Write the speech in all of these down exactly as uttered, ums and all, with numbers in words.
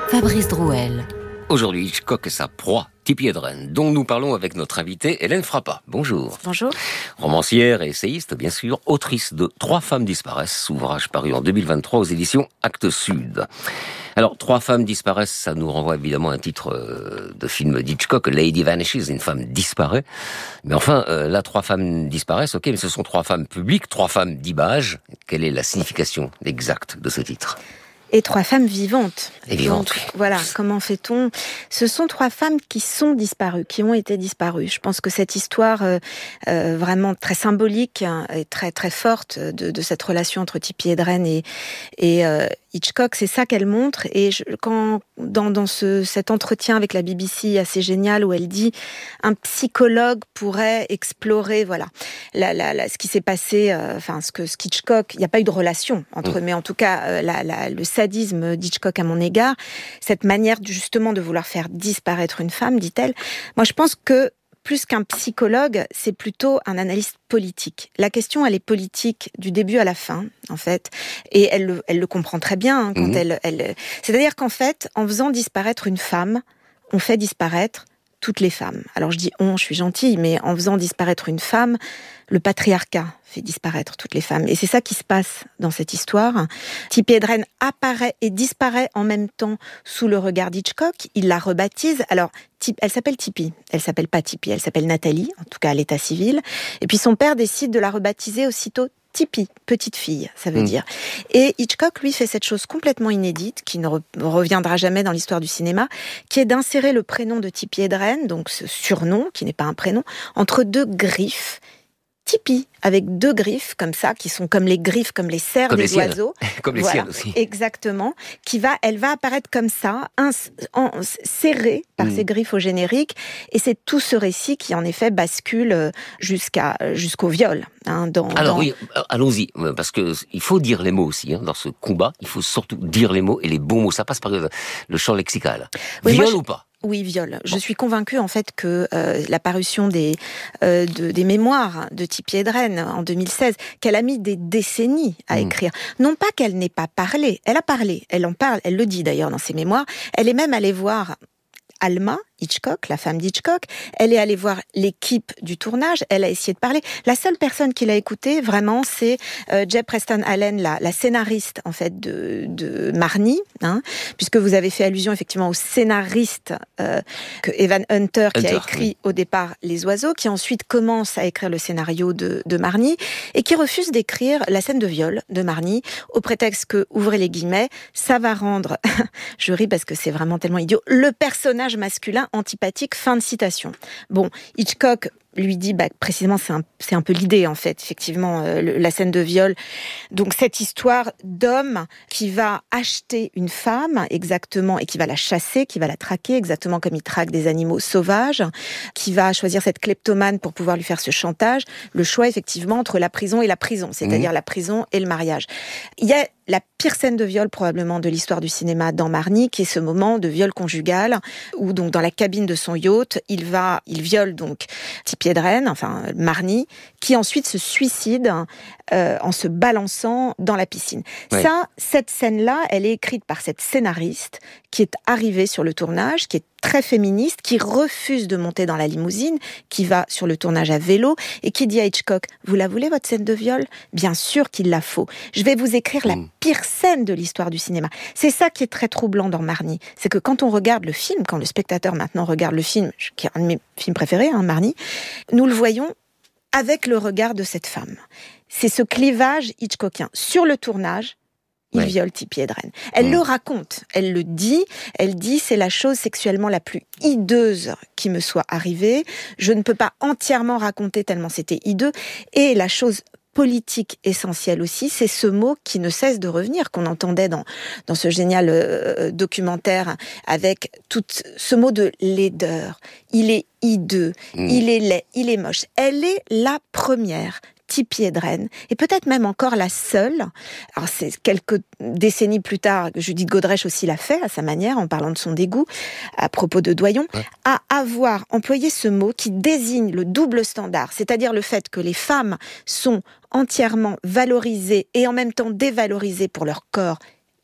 Fabrice Drouel. Aujourd'hui, Hitchcock et sa proie, Tippi Hedren, dont nous parlons avec notre invitée Hélène Frappat. Bonjour. Bonjour. Romancière et essayiste, bien sûr, autrice de Trois femmes disparaissent, ouvrage paru en deux mille vingt-trois aux éditions Actes Sud. Alors, Trois femmes disparaissent, ça nous renvoie évidemment à un titre euh, de film d'Hitchcock, Lady Vanishes, une femme disparaît. Mais enfin, euh, là, Trois femmes disparaissent, ok, mais ce sont trois femmes publiques, trois femmes d'image. Quelle est la signification exacte de ce titre ? Et trois femmes vivantes. Et vivantes, Donc, oui. Voilà, comment fait-on ? Ce sont trois femmes qui sont disparues, qui ont été disparues. Je pense que cette histoire euh, euh, vraiment très symbolique hein, et très très forte de, de cette relation entre Tippi Hedren et, et euh, Hitchcock, c'est ça qu'elle montre. Et je, quand dans, dans ce, cet entretien avec la B B C assez génial où elle dit un psychologue pourrait explorer voilà la, la, la, ce qui s'est passé, euh, enfin ce que ce qu'Hitchcock, il n'y a pas eu de relation entre, mmh. mais en tout cas euh, la, la, le sadisme d'Hitchcock à mon égard, cette manière justement de vouloir faire disparaître une femme, dit-elle. Moi, je pense que plus qu'un psychologue, c'est plutôt un analyste politique. La question, elle est politique du début à la fin, en fait, et elle le, elle le comprend très bien hein, quand mmh. elle, elle. C'est-à-dire qu'en fait, en faisant disparaître une femme, on fait disparaître toutes les femmes. Alors je dis on, je suis gentille, mais en faisant disparaître une femme, le patriarcat fait disparaître toutes les femmes. Et c'est ça qui se passe dans cette histoire. Tippi Hedren apparaît et disparaît en même temps sous le regard d'Hitchcock. Il la rebaptise. Alors, elle s'appelle Tippi. Elle s'appelle pas Tippi, elle s'appelle Nathalie, en tout cas à l'état civil. Et puis son père décide de la rebaptiser aussitôt Tippi, petite fille, ça veut mmh. dire. Et Hitchcock, lui, fait cette chose complètement inédite, qui ne re- reviendra jamais dans l'histoire du cinéma, qui est d'insérer le prénom de Tippi Hedren, donc ce surnom, qui n'est pas un prénom, entre deux griffes. Tippi, avec deux griffes comme ça, qui sont comme les griffes, comme les serres comme des les oiseaux. Comme les voilà, siennes aussi. Exactement. Qui va, elle va apparaître comme ça, ins, en, serrée par mmh. ses griffes au générique. Et c'est tout ce récit qui, en effet, bascule jusqu'à, jusqu'au viol. Hein, dans, Alors dans... oui, allons-y, parce que il faut dire les mots aussi. Hein, dans ce combat, il faut surtout dire les mots et les bons mots. Ça passe par le, le champ lexical. Oui, viol moi, je... ou pas ? Oui, viol. Bon. Je suis convaincue en fait que euh, la parution des euh, de, des mémoires de Tippi Hedren en deux mille seize, qu'elle a mis des décennies à mmh. écrire. Non pas qu'elle n'ait pas parlé, elle a parlé, elle en parle, elle le dit d'ailleurs dans ses mémoires. Elle est même allée voir Alma Hitchcock, la femme d'Hitchcock. Elle est allée voir l'équipe du tournage. Elle a essayé de parler. La seule personne qui l'a écoutée, vraiment, c'est euh, Jeb Preston Allen, la, la scénariste en fait de, de Marnie, hein, puisque vous avez fait allusion effectivement au scénariste euh, que Evan Hunter, qui Hunter, a écrit oui. au départ Les Oiseaux, qui ensuite commence à écrire le scénario de, de Marnie et qui refuse d'écrire la scène de viol de Marnie au prétexte que, ouvrez les guillemets, ça va rendre, je ris parce que c'est vraiment tellement idiot, le personnage masculin antipathique, fin de citation. Bon, Hitchcock lui dit, bah, précisément, c'est un, c'est un peu l'idée, en fait, effectivement, euh, le, la scène de viol. Donc, cette histoire d'homme qui va acheter une femme, exactement, et qui va la chasser, qui va la traquer, exactement comme il traque des animaux sauvages, qui va choisir cette kleptomane pour pouvoir lui faire ce chantage. Le choix, effectivement, entre la prison et la prison, c'est-à-dire mmh. la prison et le mariage. Il y a la pire scène de viol, probablement, de l'histoire du cinéma dans Marnie, qui est ce moment de viol conjugal, où, donc, dans la cabine de son yacht, il va, il viole, donc, Tippi Hedren, enfin, Marnie, qui ensuite se suicide, euh, en se balançant dans la piscine. Oui. Ça, cette scène-là, elle est écrite par cette scénariste, qui est arrivée sur le tournage, qui est très féministe, qui refuse de monter dans la limousine, qui va sur le tournage à vélo, et qui dit à Hitchcock, vous la voulez, votre scène de viol ? Bien sûr qu'il la faut. Je vais vous écrire la mmh. pire scène de l'histoire du cinéma. C'est ça qui est très troublant dans Marnie. C'est que quand on regarde le film, quand le spectateur maintenant regarde le film, qui est un de mes films préférés, hein, Marnie, nous le voyons avec le regard de cette femme. C'est ce clivage hitchcockien. Sur le tournage, il ouais. viole Tippi Hedren. Elle mmh. le raconte, elle le dit, elle dit c'est la chose sexuellement la plus hideuse qui me soit arrivée. Je ne peux pas entièrement raconter tellement c'était hideux. Et la chose politique essentielle aussi, c'est ce mot qui ne cesse de revenir, qu'on entendait dans, dans ce génial euh, documentaire avec tout ce mot de laideur. Il est hideux, mmh. il est laid, il est moche. Elle est la première Tippi Hedren, et peut-être même encore la seule, alors c'est quelques décennies plus tard, Judith Godrèche aussi l'a fait à sa manière, en parlant de son dégoût, à propos de Doyon, ouais. à avoir employé ce mot qui désigne le double standard, c'est-à-dire le fait que les femmes sont entièrement valorisées et en même temps dévalorisées pour leur corps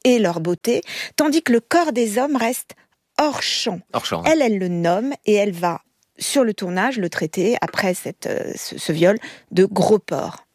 et leur beauté, tandis que le corps des hommes reste hors champ. Hors champ. Elle, elle le nomme et elle va, sur le tournage, le traiter, après cette, euh, ce, ce viol, de gros porc.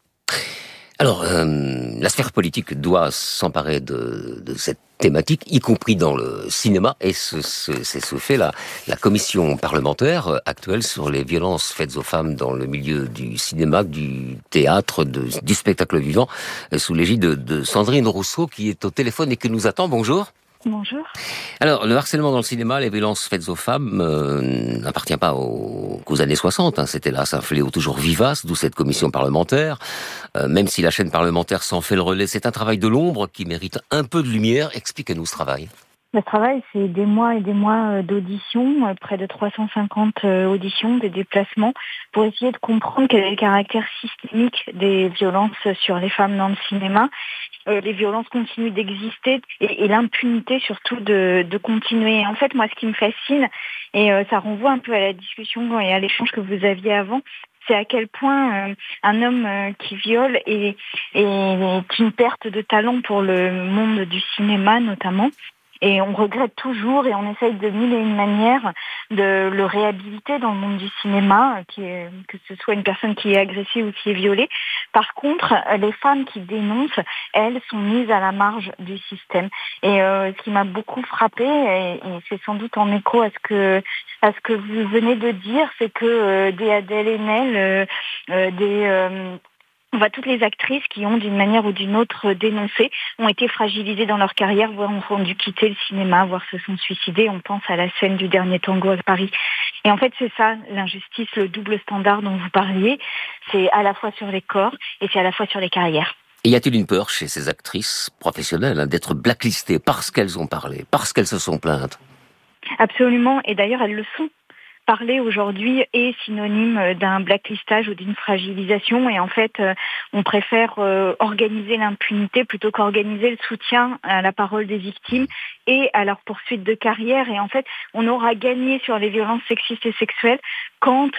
Alors, euh, la sphère politique doit s'emparer de, de cette thématique, y compris dans le cinéma, et ce, ce, c'est ce fait la, la commission parlementaire actuelle sur les violences faites aux femmes dans le milieu du cinéma, du théâtre, de, du spectacle vivant, sous l'égide de, de Sandrine Rousseau, qui est au téléphone et qui nous attend. Bonjour. Bonjour. Alors, le harcèlement dans le cinéma, les violences faites aux femmes, euh, n'appartient pas aux, qu'aux années soixante. Hein. C'était là, c'est un fléau toujours vivace, d'où cette commission parlementaire. Euh, même si la chaîne parlementaire s'en fait le relais, c'est un travail de l'ombre qui mérite un peu de lumière. Expliquez-nous ce travail. Le travail, c'est des mois et des mois d'auditions, près de trois cent cinquante auditions, des déplacements, pour essayer de comprendre quel est le caractère systémique des violences sur les femmes dans le cinéma. Euh, les violences continuent d'exister et, et l'impunité surtout de, de continuer. En fait, moi, ce qui me fascine, et euh, ça renvoie un peu à la discussion et à l'échange que vous aviez avant, c'est à quel point euh, un homme euh, qui viole est, est, est une perte de talent pour le monde du cinéma notamment. Et on regrette toujours et on essaye de mille et une manières de le réhabiliter dans le monde du cinéma, qui est, que ce soit une personne qui est agressée ou qui est violée. Par contre, les femmes qui dénoncent, elles, sont mises à la marge du système. Et euh, ce qui m'a beaucoup frappée, et, et c'est sans doute en écho à ce que à ce que vous venez de dire, c'est que euh, des Adèle Haenel, euh, euh, des... Euh, On voit toutes les actrices qui ont, d'une manière ou d'une autre, dénoncé, ont été fragilisées dans leur carrière, voire ont dû quitter le cinéma, voire se sont suicidées. On pense à la scène du dernier tango à Paris. Et en fait, c'est ça, l'injustice, le double standard dont vous parliez. C'est à la fois sur les corps et c'est à la fois sur les carrières. Et y a-t-il une peur chez ces actrices professionnelles hein, d'être blacklistées parce qu'elles ont parlé, parce qu'elles se sont plaintes ? Absolument, et d'ailleurs, elles le sont. Parler aujourd'hui est synonyme d'un blacklistage ou d'une fragilisation et en fait on préfère organiser l'impunité plutôt qu'organiser le soutien à la parole des victimes et à leur poursuite de carrière. Et en fait on aura gagné sur les violences sexistes et sexuelles quand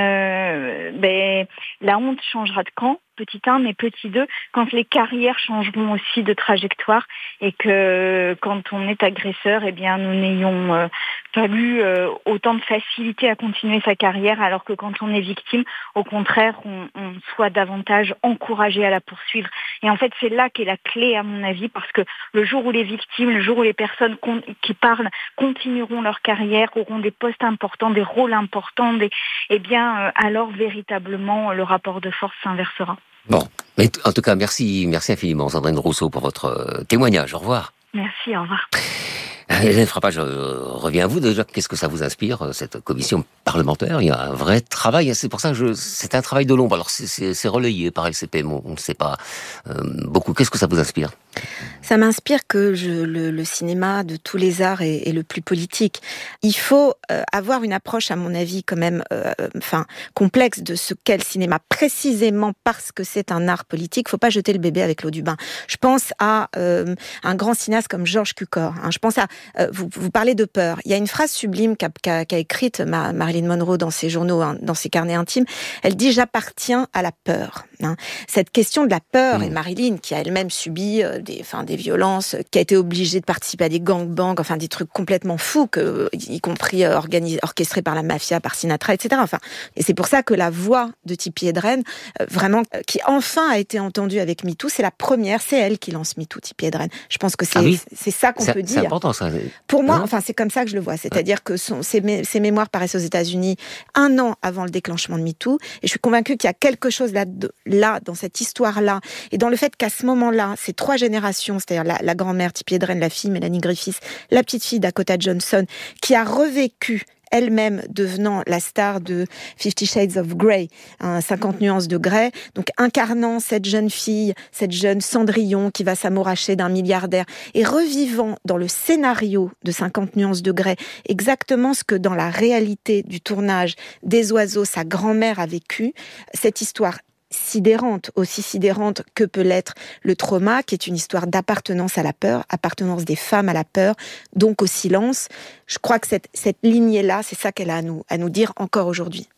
euh, ben, la honte changera de camp, petit un, mais petit deux, quand les carrières changeront aussi de trajectoire et que quand on est agresseur, eh bien nous n'ayons euh, pas eu euh, autant de facilité à continuer sa carrière, alors que quand on est victime, au contraire, on, on soit davantage encouragé à la poursuivre. Et en fait, c'est là qu'est la clé, à mon avis, parce que le jour où les victimes, le jour où les personnes con- qui parlent continueront leur carrière, auront des postes importants, des rôles importants, des, eh bien, euh, alors véritablement, le rapport de force s'inversera. Bon, mais en tout cas, merci, merci infiniment, Sandrine Rousseau, pour votre euh, témoignage. Au revoir. Merci, au revoir. Hélène Frappage, je reviens à vous déjà. Qu'est-ce que ça vous inspire, cette commission parlementaire ? Il y a un vrai travail. C'est pour ça que je, c'est un travail de l'ombre. Alors, c'est, c'est, c'est relayé par L C P, on ne sait pas euh, beaucoup. Qu'est-ce que ça vous inspire ? Ça m'inspire que je, le, le cinéma de tous les arts est, est le plus politique. Il faut euh, avoir une approche, à mon avis, quand même, euh, enfin, complexe de ce qu'est le cinéma, précisément parce que c'est un art politique. Il ne faut pas jeter le bébé avec l'eau du bain. Je pense à euh, un grand cinéaste comme Georges Cukor. Hein. Je pense à euh, vous, vous parlez de peur. Il y a une phrase sublime qu'a, qu'a, qu'a écrite ma, Marilyn Monroe dans ses journaux, hein, dans ses carnets intimes. Elle dit « J'appartiens à la peur hein. ». Cette question de la peur, mmh. et Marilyn, qui a elle-même subi euh, des, enfin, des violences, qui a été obligée de participer à des gangbangs, enfin des trucs complètement fous, que, y compris euh, organisés, orchestrés par la mafia, par Sinatra, et cetera. Enfin, et c'est pour ça que la voix de Tippi Hedren, euh, vraiment, euh, qui enfin a été entendue avec MeToo, c'est la première, c'est elle qui lance MeToo, Tippi Hedren. Je pense que c'est, ah oui c'est ça qu'on c'est, peut dire. C'est important ça. Pour moi, hein enfin c'est comme ça que je le vois. C'est-à-dire que son, ses, mé- ses mémoires paraissent aux États-Unis un an avant le déclenchement de MeToo, et je suis convaincue qu'il y a quelque chose là, de, là dans cette histoire-là, et dans le fait qu'à ce moment-là, ces trois générations, c'est-à-dire la, la grand-mère Tippi Hedren, la fille Mélanie Griffiths, la petite-fille Dakota Johnson, qui a revécu elle-même devenant la star de Fifty Shades of Grey, hein, cinquante nuances de Grey, donc incarnant cette jeune fille, cette jeune Cendrillon qui va s'amouracher d'un milliardaire, et revivant dans le scénario de cinquante nuances de Grey exactement ce que dans la réalité du tournage des Oiseaux, sa grand-mère a vécu, cette histoire sidérante, aussi sidérante que peut l'être le trauma, qui est une histoire d'appartenance à la peur, appartenance des femmes à la peur, donc au silence. Je crois que cette, cette lignée-là, c'est ça qu'elle a à nous, à nous dire encore aujourd'hui.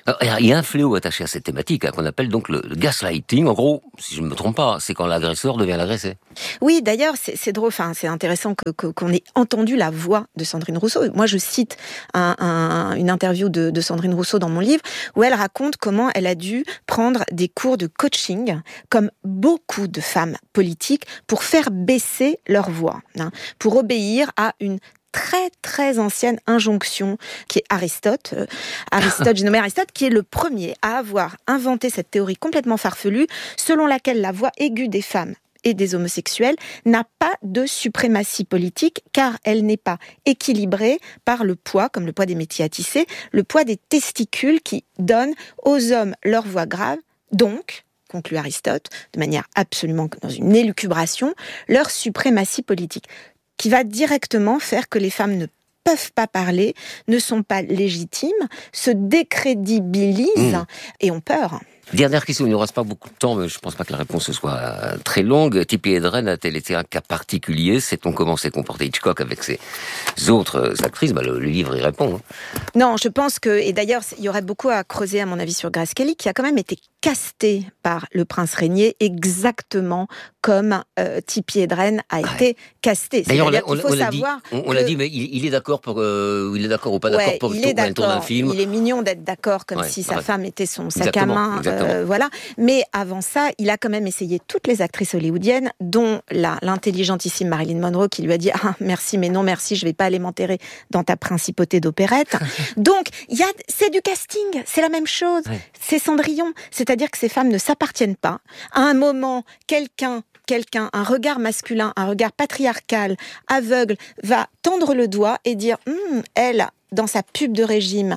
Alors, il y a un fléau attaché à cette thématique hein, qu'on appelle donc le, le gaslighting. En gros, si je ne me trompe pas, c'est quand l'agresseur devient l'agressé. Oui, d'ailleurs, c'est, c'est drôle, enfin, c'est intéressant que, que, qu'on ait entendu la voix de Sandrine Rousseau. Moi, je cite un, un, une interview de, de Sandrine Rousseau dans mon livre où elle raconte comment elle a dû prendre des cours de coaching, comme beaucoup de femmes politiques, pour faire baisser leur voix, hein, pour obéir à une très très ancienne injonction qui est Aristote. Euh, Aristote, j'ai nommé Aristote, qui est le premier à avoir inventé cette théorie complètement farfelue selon laquelle la voix aiguë des femmes et des homosexuels n'a pas de suprématie politique car elle n'est pas équilibrée par le poids, comme le poids des métiers à tisser, le poids des testicules qui donnent aux hommes leur voix grave, donc, conclut Aristote, de manière absolument dans une élucubration, leur suprématie politique, qui va directement faire que les femmes ne peuvent pas parler, ne sont pas légitimes, se décrédibilisent mmh. et ont peur. Dernière question, il ne nous reste pas beaucoup de temps, mais je ne pense pas que la réponse soit très longue. Tippi Hedren a-t-elle été un cas particulier? Sait-on comment s'est comporté Hitchcock avec ses autres actrices? Bah, le, le livre y répond. Hein. Non, je pense que, et d'ailleurs, il y aurait beaucoup à creuser à mon avis sur Grace Kelly, qui a quand même été castée par le prince régnier exactement comme euh, Tippi Hedren a été ouais. castée. D'ailleurs, C'est-à-dire on, qu'il faut on l'a savoir dit, on, que... on l'a dit, mais il, il est d'accord pour, euh, il est d'accord ou pas d'accord ouais, pour il est le tour d'un film. Il est mignon d'être d'accord, comme ouais, si sa ouais. femme était son sac exactement, à main, euh, voilà. Mais avant ça, il a quand même essayé toutes les actrices hollywoodiennes, dont la, l'intelligentissime Marilyn Monroe, qui lui a dit ah, merci, mais non merci, je vais pas aller m'enterrer dans ta principauté d'opérette. Donc, il y a, c'est du casting, c'est la même chose. Ouais. C'est Cendrillon, c'est-à-dire que ces femmes ne s'appartiennent pas. À un moment, quelqu'un quelqu'un, un regard masculin, un regard patriarcal, aveugle, va tendre le doigt et dire hm, elle, dans sa pub de régime,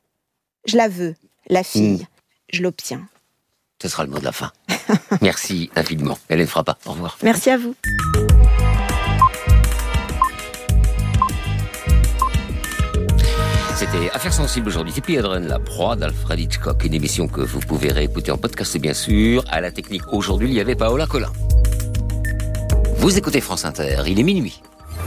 je la veux, la fille, mmh. je l'obtiens. Ce sera le mot de la fin. Merci infiniment. Hélène Frappat, au revoir. Merci à vous. C'était Affaires sensibles aujourd'hui. Tippi Hedren, la proie d'Alfred Hitchcock. Une émission que vous pouvez réécouter en podcast, bien sûr. À la technique, aujourd'hui, il y avait Paola Collin. Vous écoutez France Inter, il est minuit.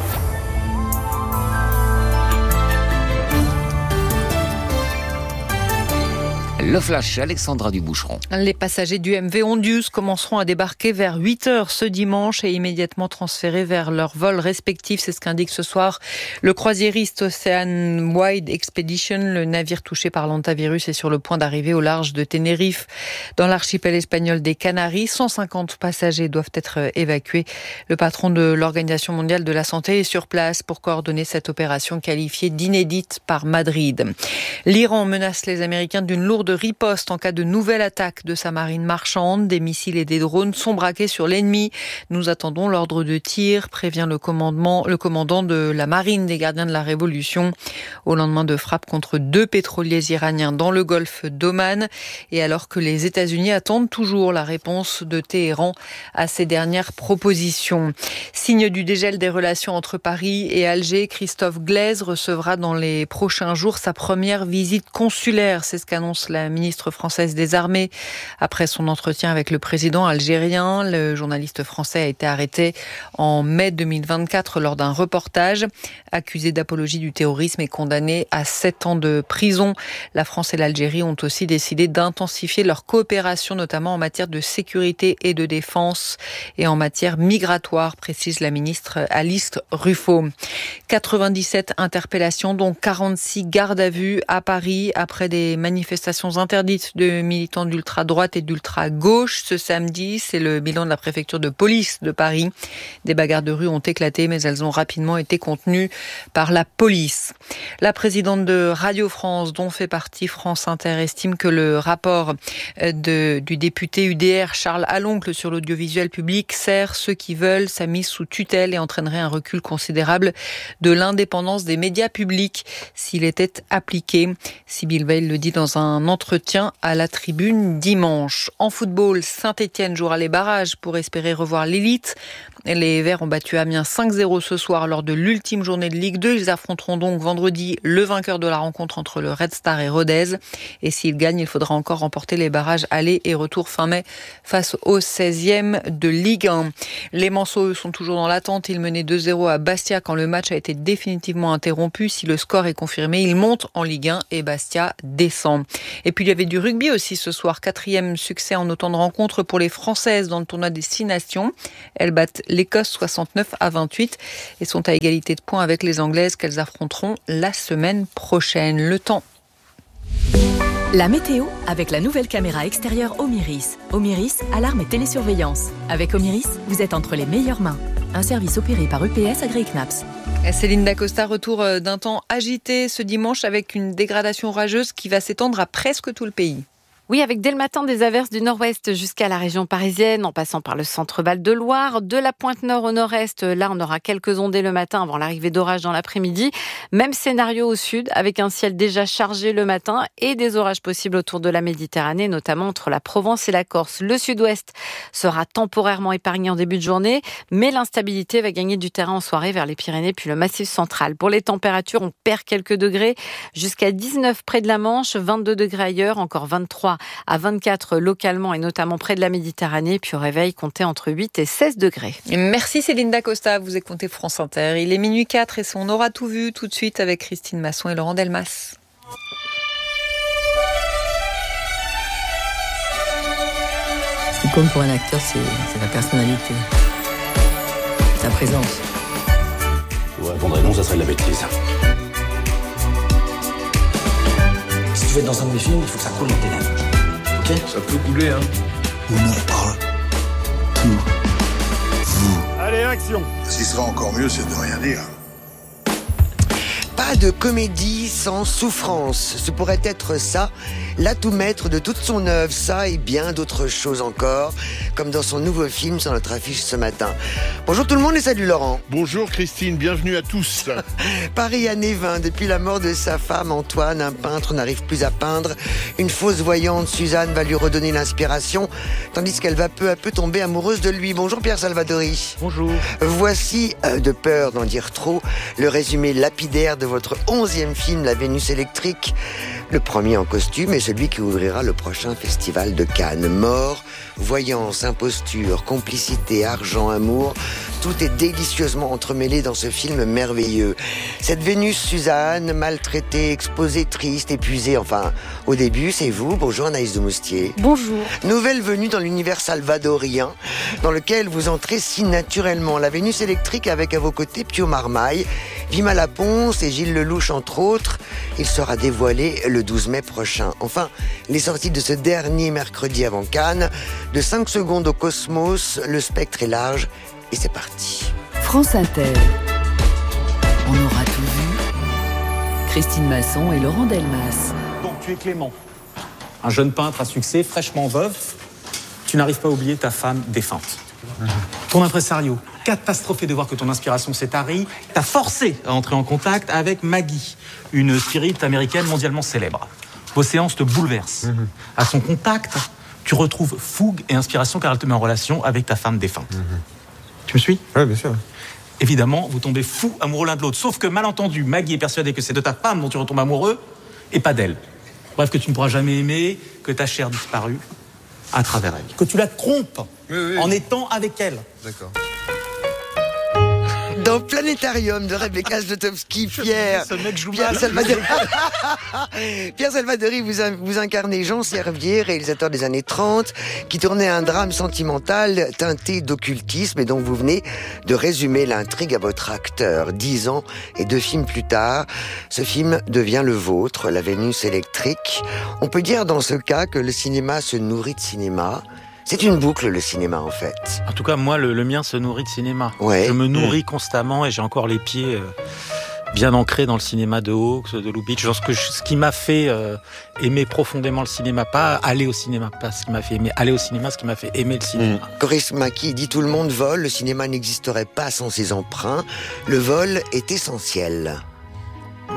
Le flash, Alexandra Duboucheron. Les passagers du M V Ondius commenceront à débarquer vers huit heures ce dimanche et immédiatement transférés vers leurs vols respectifs. C'est ce qu'indique ce soir le croisiériste Ocean Wide Expedition. Le navire touché par l'hantavirus est sur le point d'arriver au large de Tenerife, dans l'archipel espagnol des Canaries. cent cinquante passagers doivent être évacués. Le patron de l'Organisation mondiale de la santé est sur place pour coordonner cette opération qualifiée d'inédite par Madrid. L'Iran menace les Américains d'une lourde riposte en cas de nouvelle attaque de sa marine marchande. Des missiles et des drones sont braqués sur l'ennemi. Nous attendons l'ordre de tir, prévient le commandement, le commandant de la marine des gardiens de la Révolution, au lendemain de frappes contre deux pétroliers iraniens dans le golfe d'Oman, et alors que les États-Unis attendent toujours la réponse de Téhéran à ces dernières propositions. Signe du dégel des relations entre Paris et Alger, Christophe Glaise recevra dans les prochains jours sa première visite consulaire. C'est ce qu'annonce la ministre française des Armées. Après son entretien avec le président algérien, le journaliste français a été arrêté en mai deux mille vingt-quatre lors d'un reportage. Accusé d'apologie du terrorisme et condamné à sept ans de prison. La France et l'Algérie ont aussi décidé d'intensifier leur coopération, notamment en matière de sécurité et de défense et en matière migratoire, précise la ministre Alice Ruffo. quatre-vingt-dix-sept interpellations, dont quarante-six gardes à vue à Paris après des manifestations interdites de militants d'ultra-droite et d'ultra-gauche. Ce samedi, c'est le bilan de la préfecture de police de Paris. Des bagarres de rue ont éclaté, mais elles ont rapidement été contenues par la police. La présidente de Radio France, dont fait partie France Inter, estime que le rapport de, du député U D R Charles Aloncle sur l'audiovisuel public sert ceux qui veulent sa mise sous tutelle et entraînerait un recul considérable de l'indépendance des médias publics s'il était appliqué. Sybille Veil le dit dans un entretien à la Tribune dimanche. En football, Saint-Étienne jouera les barrages pour espérer revoir l'élite. Les Verts ont battu Amiens cinq zéro ce soir lors de l'ultime journée de Ligue deux. Ils affronteront donc vendredi le vainqueur de la rencontre entre le Red Star et Rodez. Et s'ils gagnent, il faudra encore remporter les barrages aller et retour fin mai face au seizième de Ligue un. Les Manceaux sont toujours dans l'attente. Ils menaient deux zéro à Bastia quand le match a été définitivement interrompu. Si le score est confirmé, ils montent en Ligue un et Bastia descend. Et puis il y avait du rugby aussi ce soir. Quatrième succès en autant de rencontres pour les Françaises dans le tournoi des Six Nations. Elles battent l'Écosse soixante-neuf à vingt-huit et sont à égalité de points avec les Anglaises qu'elles affronteront la semaine prochaine. Le temps. La météo avec la nouvelle caméra extérieure Omiris. Omiris, alarme et télésurveillance. Avec Omiris, vous êtes entre les meilleures mains. Un service opéré par E P S AgriKnaps. Céline Dacosta, retour d'un temps agité ce dimanche avec une dégradation orageuse qui va s'étendre à presque tout le pays. Oui, avec dès le matin des averses du nord-ouest jusqu'à la région parisienne, en passant par le centre Val-de-Loire. De la pointe nord au nord-est, là on aura quelques ondées le matin avant l'arrivée d'orages dans l'après-midi. Même scénario au sud, avec un ciel déjà chargé le matin et des orages possibles autour de la Méditerranée, notamment entre la Provence et la Corse. Le sud-ouest sera temporairement épargné en début de journée, mais l'instabilité va gagner du terrain en soirée vers les Pyrénées puis le Massif central. Pour les températures, on perd quelques degrés, jusqu'à dix-neuf près de la Manche, vingt-deux degrés ailleurs, encore vingt-trois à vingt-quatre localement et notamment près de la Méditerranée. Puis au réveil, comptez entre huit et seize degrés. Merci Céline Dacosta, vous écoutez France Inter. Il est minuit quatre et on aura tout vu tout de suite avec Christine Masson et Laurent Delmas. Ce qui compte pour un acteur, c'est, c'est la personnalité, sa présence. Je vous répondrais non, ça serait de la bêtise. Si tu veux être dans un de mes films, il faut que ça coule dans tes lèvres. Ok ? Ça peut couler, hein. Montre tout vous. Allez, action. Ce qui serait encore mieux, c'est de rien dire. Pas de comédie sans souffrance. Ce pourrait être ça, l'atout maître de toute son œuvre, ça et bien d'autres choses encore, comme dans son nouveau film sur notre affiche ce matin. Bonjour tout le monde et salut Laurent. Bonjour Christine, bienvenue à tous. Paris années vingt, depuis la mort de sa femme Antoine, un peintre n'arrive plus à peindre. Une fausse voyante, Suzanne, va lui redonner l'inspiration, tandis qu'elle va peu à peu tomber amoureuse de lui. Bonjour Pierre Salvadori. Bonjour. Voici, euh, de peur d'en dire trop, le résumé lapidaire de votre onzième film, La Vénus électrique. Le premier en costume est celui qui ouvrira le prochain festival de Cannes. Mort, voyance, imposture, complicité, argent, amour, tout est délicieusement entremêlé dans ce film merveilleux. Cette Vénus Suzanne, maltraitée, exposée, triste, épuisée, enfin, au début, c'est vous. Bonjour Anaïs de Moustier. Bonjour. Nouvelle venue dans l'univers salvadorien, dans lequel vous entrez si naturellement. La Vénus électrique avec à vos côtés Pio Marmaille, Vima Laponce et Gilles Lelouch entre autres. Il sera dévoilé le douze mai prochain. Enfin, les sorties de ce dernier mercredi avant Cannes, de cinq secondes au Cosmos, le spectre est large et c'est parti. France Inter. On aura tout vu. Christine Masson et Laurent Delmas. Donc tu es Clément, un jeune peintre à succès, fraîchement veuf. Tu n'arrives pas à oublier ta femme défunte. Ton impresario, catastrophé de voir que ton inspiration s'est tarie, t'a forcé à entrer en contact avec Maggie, une spirit américaine mondialement célèbre. Vos séances te bouleversent. Mm-hmm. À son contact, tu retrouves fougue et inspiration car elle te met en relation avec ta femme défunte. Mm-hmm. Tu me suis ? Oui, bien sûr. Évidemment, vous tombez fous amoureux l'un de l'autre. Sauf que, malentendu, Maggie est persuadée que c'est de ta femme dont tu retombes amoureux et pas d'elle. Bref, que tu ne pourras jamais aimer, que ta chair disparue à travers elle. Que tu la trompes oui, oui. en étant avec elle. D'accord. Dans Planétarium de Rebecca Zlotowski, Pierre, Pierre Salvadori, Pierre Salvadori, vous, vous incarnez Jean Servier, réalisateur des années trente, qui tournait un drame sentimental teinté d'occultisme et dont vous venez de résumer l'intrigue à votre acteur. Dix ans et deux films plus tard, ce film devient le vôtre, La Vénus électrique. On peut dire dans ce cas que le cinéma se nourrit de cinéma. C'est une boucle, le cinéma, en fait. En tout cas, moi, le, le mien se nourrit de cinéma. Ouais. Je me nourris mmh. constamment et j'ai encore les pieds euh, bien ancrés dans le cinéma de Hawks, de Lubitsch. Genre ce, que je, ce qui m'a fait euh, aimer profondément le cinéma, pas aller au cinéma, pas ce qui m'a fait aimer aller au cinéma, ce qui m'a fait aimer le cinéma. Mmh. Coris Maki dit « Tout le monde vole, le cinéma n'existerait pas sans ses emprunts. Le vol est essentiel ».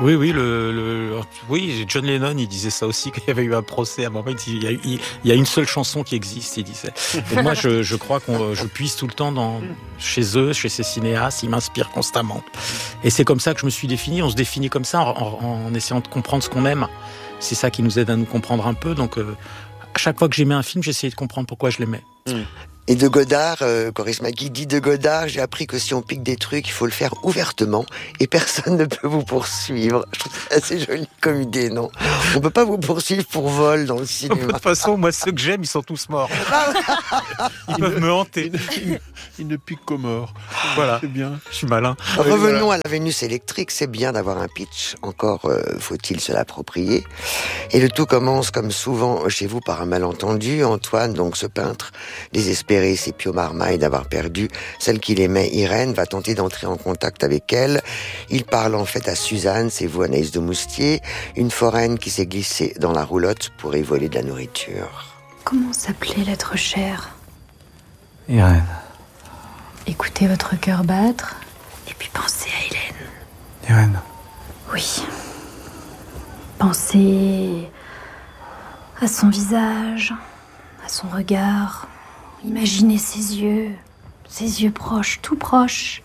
Oui, oui, le, le, oui, John Lennon, il disait ça aussi, qu'il y avait eu un procès à un moment. Il, dit, il, y a, il, il y a une seule chanson qui existe, il disait. Et moi, je, je crois qu'on, je puise tout le temps dans, chez eux, chez ces cinéastes, ils m'inspirent constamment. Et c'est comme ça que je me suis défini. On se définit comme ça en, en, en essayant de comprendre ce qu'on aime. C'est ça qui nous aide à nous comprendre un peu. Donc, euh, à chaque fois que j'aimais un film, j'essayais de comprendre pourquoi je l'aimais. Mmh. Et de Godard, euh, Coris Maki dit de Godard, j'ai appris que si on pique des trucs, il faut le faire ouvertement et personne ne peut vous poursuivre. Je trouve ça assez joli comme idée, non? On peut pas vous poursuivre pour vol dans le cinéma. De toute façon, moi, ceux que j'aime, ils sont tous morts. Ils peuvent me hanter. Ils, ils ne piquent qu'aux morts. Voilà. C'est bien. Je suis malin. Revenons à la Vénus électrique. C'est bien d'avoir un pitch. Encore euh, faut-il se l'approprier. Et le tout commence, comme souvent chez vous, par un malentendu. Antoine, donc ce peintre désespéré, c'est Pio Marmaille d'avoir perdu celle qu'il aimait, Irène, va tenter d'entrer en contact avec elle. Il parle en fait à Suzanne, c'est vous Anaïs de Moustier, une foraine qui s'est glissée dans la roulotte pour y voler de la nourriture. Comment s'appelait l'être cher? Irène. Écoutez votre cœur battre et puis pensez à Hélène. Irène. Oui. Pensez à son visage, à son regard. Imaginez ses yeux, ses yeux proches, tout proches.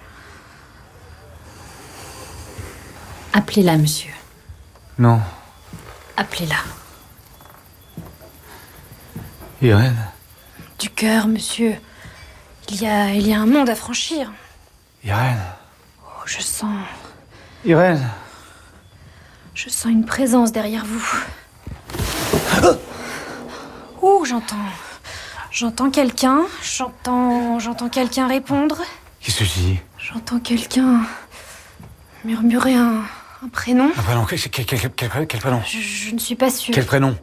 Appelez-la, monsieur. Non. Appelez-la. Irène. Du cœur, monsieur. Il y a, il y a un monde à franchir. Irène. Oh, je sens... Irène. Je sens une présence derrière vous. Ouh, j'entends... J'entends quelqu'un, j'entends, j'entends quelqu'un répondre. Qu'est-ce que tu dis? J'entends quelqu'un murmurer un, un prénom. Un prénom, quel, quel, quel, quel, quel prénom? je, je ne suis pas sûre. Quel prénom?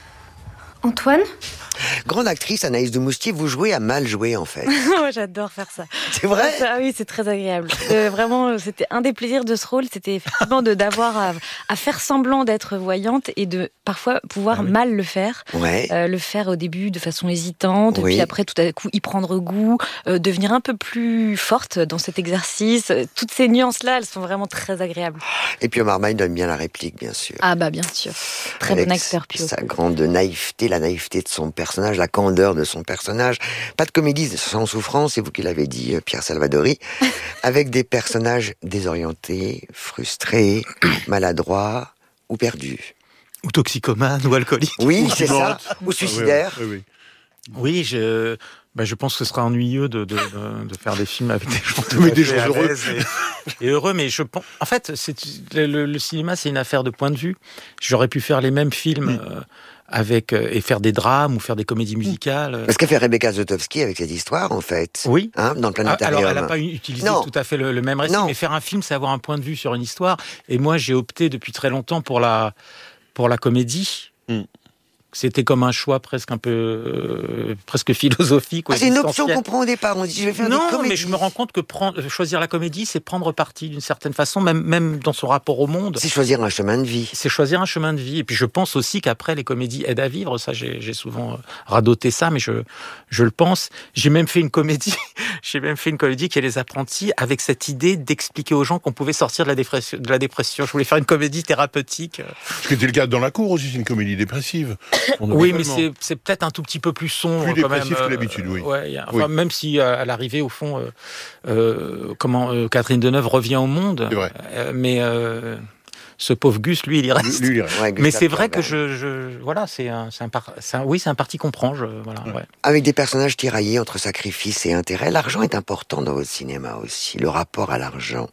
Antoine? Grande actrice, Anaïs de Moustier, vous jouez à mal jouer en fait. Moi, j'adore faire ça. C'est vrai? Ah oui, c'est très agréable. Euh, vraiment, c'était un des plaisirs de ce rôle, c'était effectivement de d'avoir à, à faire semblant d'être voyante et de parfois pouvoir ah oui. mal le faire. Ouais. Euh, le faire au début de façon hésitante, oui. puis après tout à coup y prendre goût, euh, devenir un peu plus forte dans cet exercice. Toutes ces nuances-là, elles sont vraiment très agréables. Et Pio Marmaille donne bien la réplique, bien sûr. Ah bah bien sûr. Très Avec bon acteur, Pio. Sa grande naïveté, la naïveté de son personnage, la candeur de son personnage. Pas de comédie sans souffrance, c'est vous qui l'avez dit, Pierre Salvadori, avec des personnages désorientés, frustrés, maladroits ou perdus. Ou toxicomanes, ou alcooliques. Oui, c'est ça. Ou suicidaires. Oui, oui, oui. oui je... Ben, je pense que ce sera ennuyeux de, de, de, de faire des films avec des gens, oui, des gens heureux. Et, et heureux, mais je pense... En fait, c'est, le, le cinéma, c'est une affaire de point de vue. J'aurais pu faire les mêmes films... Mm. Euh, avec euh, et faire des drames ou faire des comédies musicales. Parce qu'a fait Rebecca Zlotowski avec cette histoire, en fait. Oui. Hein, dans le Planétarium. Alors, elle n'a pas utilisé non. tout à fait le, le même récit, non. mais faire un film, c'est avoir un point de vue sur une histoire. Et moi, j'ai opté depuis très longtemps pour la pour la comédie. Mm. C'était comme un choix presque un peu euh, presque philosophique. Ah, c'est une option qu'on prend au départ. On dit je vais faire non, des comédies. Mais je me rends compte que prendre, choisir la comédie, c'est prendre parti d'une certaine façon, même même dans son rapport au monde. C'est choisir un chemin de vie. C'est choisir un chemin de vie. Et puis je pense aussi qu'après les comédies aident à vivre. Ça, j'ai, j'ai souvent radoté ça, mais je je le pense. J'ai même fait une comédie. j'ai même fait une comédie qui est Les Apprentis, avec cette idée d'expliquer aux gens qu'on pouvait sortir de la dépression. De la dépression. Je voulais faire une comédie thérapeutique. Ce qui était le cas dans La Cour aussi, c'est une comédie dépressive. Oui, mais c'est, c'est peut-être un tout petit peu plus sombre. Plus quand dépressif même. que d'habitude, oui. Ouais, y a, oui. Enfin, même si à l'arrivée, au fond, euh, euh, comment euh, Catherine Deneuve revient au monde. C'est vrai. Euh, mais euh, ce pauvre Gus, lui, il y reste. Lui, lui, il reste. Ouais, mais c'est vrai que je, je, voilà, c'est un, c'est un, par, c'est un, oui, c'est un parti qu'on prend. Je, voilà. Ouais. Ouais. Avec des personnages tiraillés entre sacrifice et intérêt, l'argent est important dans votre cinéma aussi. Le rapport à l'argent.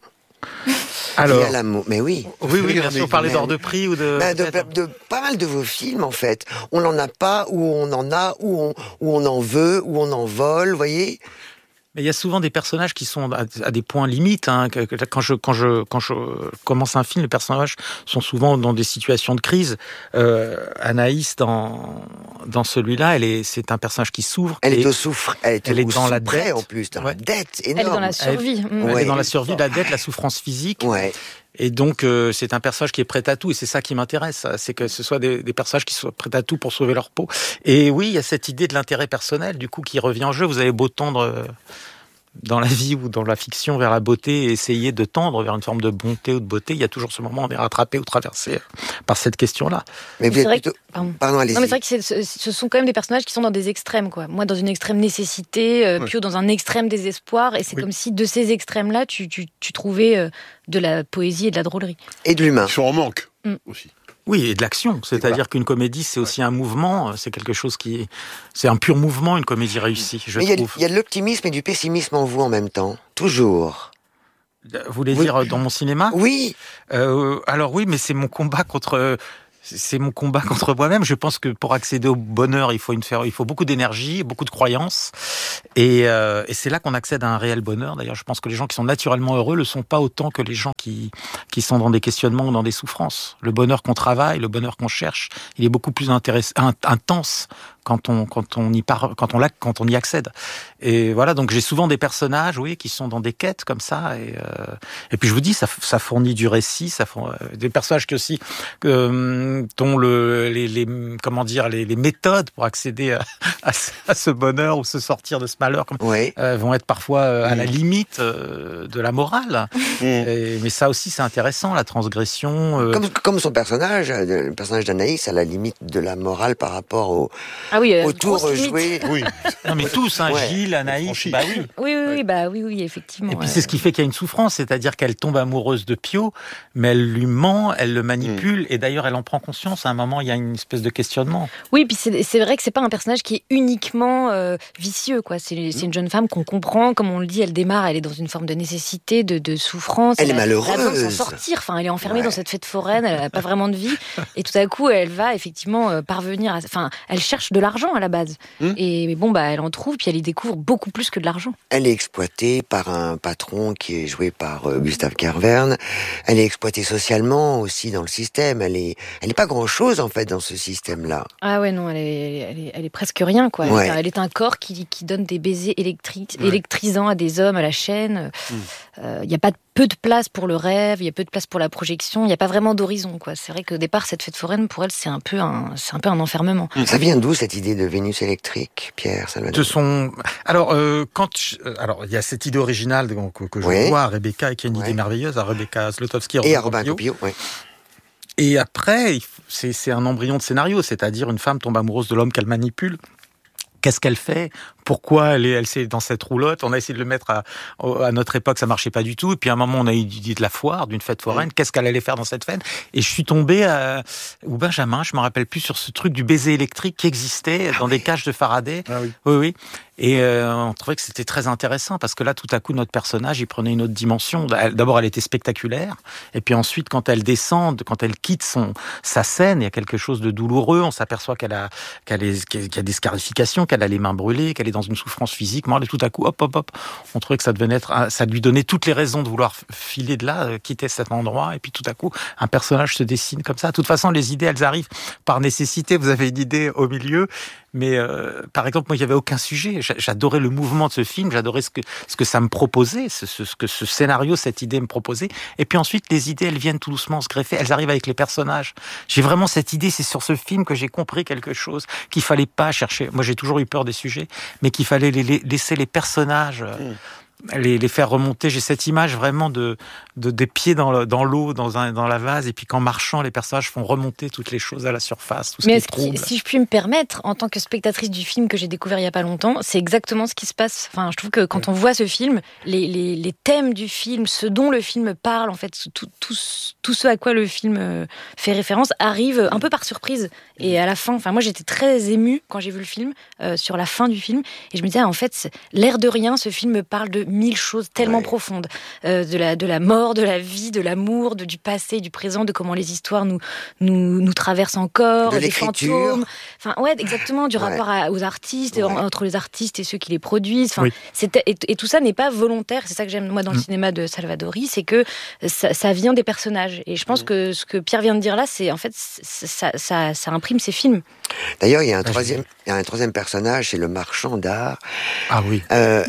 Alors, mais oui. Oui, oui, bien sûr, vous parlez d'ordre de prix ou de... Ben de, de... de pas mal de vos films, en fait. On n'en a pas, ou on en a, ou on, ou on en veut, ou on en vole, vous voyez. Mais il y a souvent des personnages qui sont à, à des points limites. Hein. Quand je quand je quand je commence un film, les personnages sont souvent dans des situations de crise. Euh, Anaïs dans dans celui-là, elle est c'est un personnage qui souffre. Elle est au souffre. Elle est, elle est dans la dette en plus, dans ouais. la dette énorme. Elle est dans la survie. Elle, mmh. elle ouais. est dans la survie, la dette, la souffrance physique. Ouais. Et donc, euh, c'est un personnage qui est prêt à tout, et c'est ça qui m'intéresse, c'est que ce soit des, des personnages qui soient prêts à tout pour sauver leur peau. Et oui, il y a cette idée de l'intérêt personnel, du coup, qui revient en jeu. Vous avez beau tendre... Euh, dans la vie ou dans la fiction vers la beauté et essayer de tendre vers une forme de bonté ou de beauté, il y a toujours ce moment où on est rattrapé ou traversé par cette question-là. Mais c'est vrai plutôt... que, pardon. Pardon, allez-y. Non, mais c'est vrai que c'est, ce sont quand même des personnages qui sont dans des extrêmes, quoi. Moi, dans une extrême nécessité, euh, Ouais. Pio dans un extrême désespoir, et c'est Oui. comme si de ces extrêmes-là, tu, tu, tu trouvais euh, de la poésie et de la drôlerie. Et de l'humain. Ils sont en manque Mm. aussi. Oui, et de l'action. C'est-à-dire voilà. qu'une comédie, c'est aussi un mouvement. C'est quelque chose qui, c'est un pur mouvement, une comédie réussie, je Mais il y, a- trouve. il y a de l'optimisme et du pessimisme en vous en même temps. Toujours. Vous voulez Oui. dire dans mon cinéma? Oui. Euh, alors oui, mais c'est mon combat contre. C'est mon combat contre moi-même. Je pense que pour accéder au bonheur, il faut une faire, il faut beaucoup d'énergie, beaucoup de croyances, et, euh, et c'est là qu'on accède à un réel bonheur. D'ailleurs, je pense que les gens qui sont naturellement heureux le sont pas autant que les gens qui qui sont dans des questionnements ou dans des souffrances. Le bonheur qu'on travaille, le bonheur qu'on cherche, il est beaucoup plus intéressant, intense quand on quand on y part, quand on l'a, quand on y accède. Et voilà, donc j'ai souvent des personnages, oui, qui sont dans des quêtes comme ça, et euh, et puis je vous dis, ça ça fournit du récit, ça fournit, euh, des personnages qui aussi euh, dont le les, les comment dire les, les méthodes pour accéder à, à, à ce bonheur ou se sortir de ce malheur comme, Oui. euh, vont être parfois euh, à Mm. la limite euh, de la morale. Mm. Et, mais ça aussi c'est intéressant, la transgression. Euh, Comme, comme son personnage, euh, le personnage d'Anaïs, à la limite de la morale par rapport au, Ah oui, euh, au tour grosse limite. joué. Oui. non mais tous, hein, Ouais. Gilles, Anaïs, Franchi. bah oui. Oui, oui, oui, bah oui, oui, effectivement. Et puis ouais. c'est ce qui fait qu'il y a une souffrance, c'est-à-dire qu'elle tombe amoureuse de Pio, mais elle lui ment, elle le manipule, Mm. et d'ailleurs elle en prend conscience. À un moment, il y a une espèce de questionnement. Oui, puis c'est, c'est vrai que c'est pas un personnage qui est uniquement euh, vicieux, quoi. C'est, c'est une jeune femme qu'on comprend, comme on le dit, elle démarre, elle est dans une forme de nécessité, de, de souffrance. Elle est a- Elle a besoin de malheureuse. s'en sortir. Enfin, elle est enfermée Ouais. dans cette fête foraine, elle a pas vraiment de vie, et tout à coup, elle va effectivement euh, parvenir. À... Enfin, elle cherche de l'argent à la base, Mm. et mais bon, bah, elle en trouve, puis elle y découvre beaucoup plus que de l'argent. Elle est exploitée par un patron qui est joué par euh, Gustave Kervern. Elle est exploitée socialement aussi dans le système. Elle est, elle est pas grand chose en fait dans ce système-là. Ah ouais, non, elle est, elle est, elle est presque rien, quoi. Elle, Ouais. est, un- elle est un corps qui, qui donne des baisers électriques, Ouais. électrisants à des hommes à la chaîne. Il n'y a pas de- peu de place pour le rêve, il y a peu de place pour la projection, il n'y a pas vraiment d'horizon, quoi. C'est vrai qu'au départ, cette fête foraine, pour elle, c'est un peu un, c'est un peu un enfermement. Ça vient d'où cette idée de Vénus électrique, Pierre Salvador? De son... Alors, euh, quand je- alors il y a cette idée originale donc, que, que je Ouais. vois à Rebecca et qui est une Ouais. idée merveilleuse, à Rebecca Zlotowski Et à Robin Copio, ouais. Et après, il f- c'est, c'est un embryon de scénario, c'est-à-dire une femme tombe amoureuse de l'homme qu'elle manipule. Qu'est-ce qu'elle fait? Pourquoi elle est, elle s'est dans cette roulotte? On a essayé de le mettre à, à notre époque, ça marchait pas du tout. Et puis à un moment, on a eu l'idée de la foire, d'une fête foraine. Qu'est-ce qu'elle allait faire dans cette fête? Et je suis tombé à, ou Benjamin, je me rappelle plus, sur ce truc du baiser électrique qui existait dans des cages de Faraday. Ah oui. Oui, oui. Et euh, on trouvait que c'était très intéressant parce que là, tout à coup, notre personnage, il prenait une autre dimension. Elle- D'abord, elle était spectaculaire, et puis ensuite, quand elle descend, quand elle quitte son sa scène, il y a quelque chose de douloureux. On s'aperçoit qu'elle a qu'elle est, qu'elle a des scarifications, qu'elle a les mains brûlées, qu'elle est dans une souffrance physique. Moi, tout à coup, hop, hop, hop, on trouvait que ça devenait être, ça lui donnait toutes les raisons de vouloir filer de là, euh, quitter cet endroit, et puis tout à coup, un personnage se dessine comme ça. De toute façon, les idées, elles arrivent par nécessité. Vous avez une idée au milieu. Mais euh, par exemple, moi, il n'y avait aucun sujet. J'a- J'adorais le mouvement de ce film, j'adorais ce que ce que ça me proposait, ce, ce, ce que ce scénario, cette idée me proposait. Et puis ensuite, les idées, elles viennent tout doucement se greffer. Elles arrivent avec les personnages. J'ai vraiment cette idée. C'est sur ce film que j'ai compris quelque chose qu'il fallait pas chercher. Moi, j'ai toujours eu peur des sujets, mais qu'il fallait les, les, laisser les personnages. Euh, Les, les faire remonter. J'ai cette image vraiment de, de des pieds dans, le, dans l'eau, dans, un, dans la vase, et puis qu'en marchant, les personnages font remonter toutes les choses à la surface, tout ce Mais qui est-ce est trouble. que- si je puis me permettre, en tant que spectatrice du film que j'ai découvert il y a pas longtemps, c'est exactement ce qui se passe. Enfin, je trouve que quand on voit ce film, les, les, les thèmes du film, ce dont le film parle, en fait, tout, tout, tout ce à quoi le film euh, fait référence, arrive un peu par surprise. Et à la fin, enfin, moi j'étais très émue quand j'ai vu le film, euh, sur la fin du film, et je me disais, ah, en fait, c'est- l'air de rien, ce film me parle de mille choses tellement Ouais. profondes, euh, de la de la mort, de la vie, de l'amour, de, du passé, du présent, de comment les histoires nous nous, nous traversent encore, De des l'écriture. fantômes. Enfin, ouais, exactement, du Ouais. rapport à- aux artistes, Ouais. entre les artistes et ceux qui les produisent. Enfin, Oui. c'était- et, et tout ça n'est pas volontaire. C'est ça que j'aime moi dans le Mm. cinéma de Salvadori, c'est que ça, ça vient des personnages. Et je pense Mm. que ce que Pierre vient de dire là, c'est en fait c'est- ça, ça, ça imprime ses films. D'ailleurs, il y a un Ah, je- troisième, il y a un troisième personnage, c'est le marchand d'art, Ah oui. euh,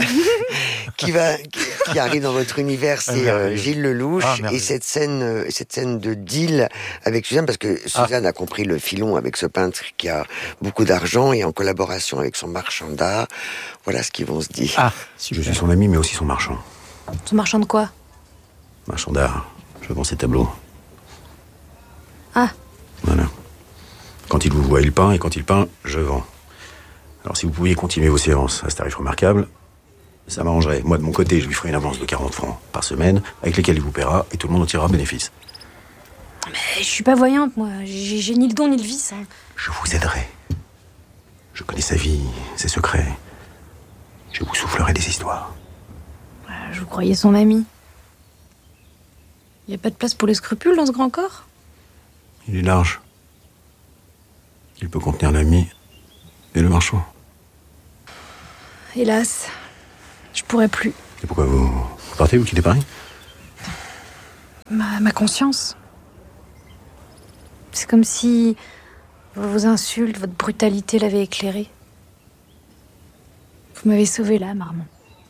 qui va, qui, qui arrive dans votre univers, c'est euh, merveilleux. Gilles Lelouch, Ah, et merveilleux. cette scène, euh, cette scène de deal avec Suzanne, parce que Suzanne a compris le filon avec ce peintre qui a beaucoup d'argent et en collaboration avec son marchand d'art. Voilà ce qu'ils vont se dire. Ah, je suis son ami, mais aussi son marchand. Son marchand de quoi? Marchand d'art. Je vends ses tableaux. Ah. Voilà. Quand il vous voit, il peint, et quand il peint, je vends. Alors si vous pouviez continuer vos séances à ce tarif remarquable, ça m'arrangerait. Moi, de mon côté, je lui ferai une avance de quarante francs par semaine, avec lesquels il vous paiera, et tout le monde en tirera bénéfice. Mais je suis pas voyante, moi. J'ai, j'ai ni le don ni le vice. Hein. Je vous aiderai. Je connais sa vie, ses secrets. Je vous soufflerai des histoires. Je vous croyais son ami. Il n'y a pas de place pour les scrupules dans ce grand corps? Il est large. Il peut contenir l'ami et le marchand. Hélas, je pourrais plus. Et pourquoi vous, vous partez, vous quittez Paris? Ma, ma conscience. C'est comme si vos insultes, votre brutalité l'avaient éclairé. Vous m'avez sauvé l'âme, Armand.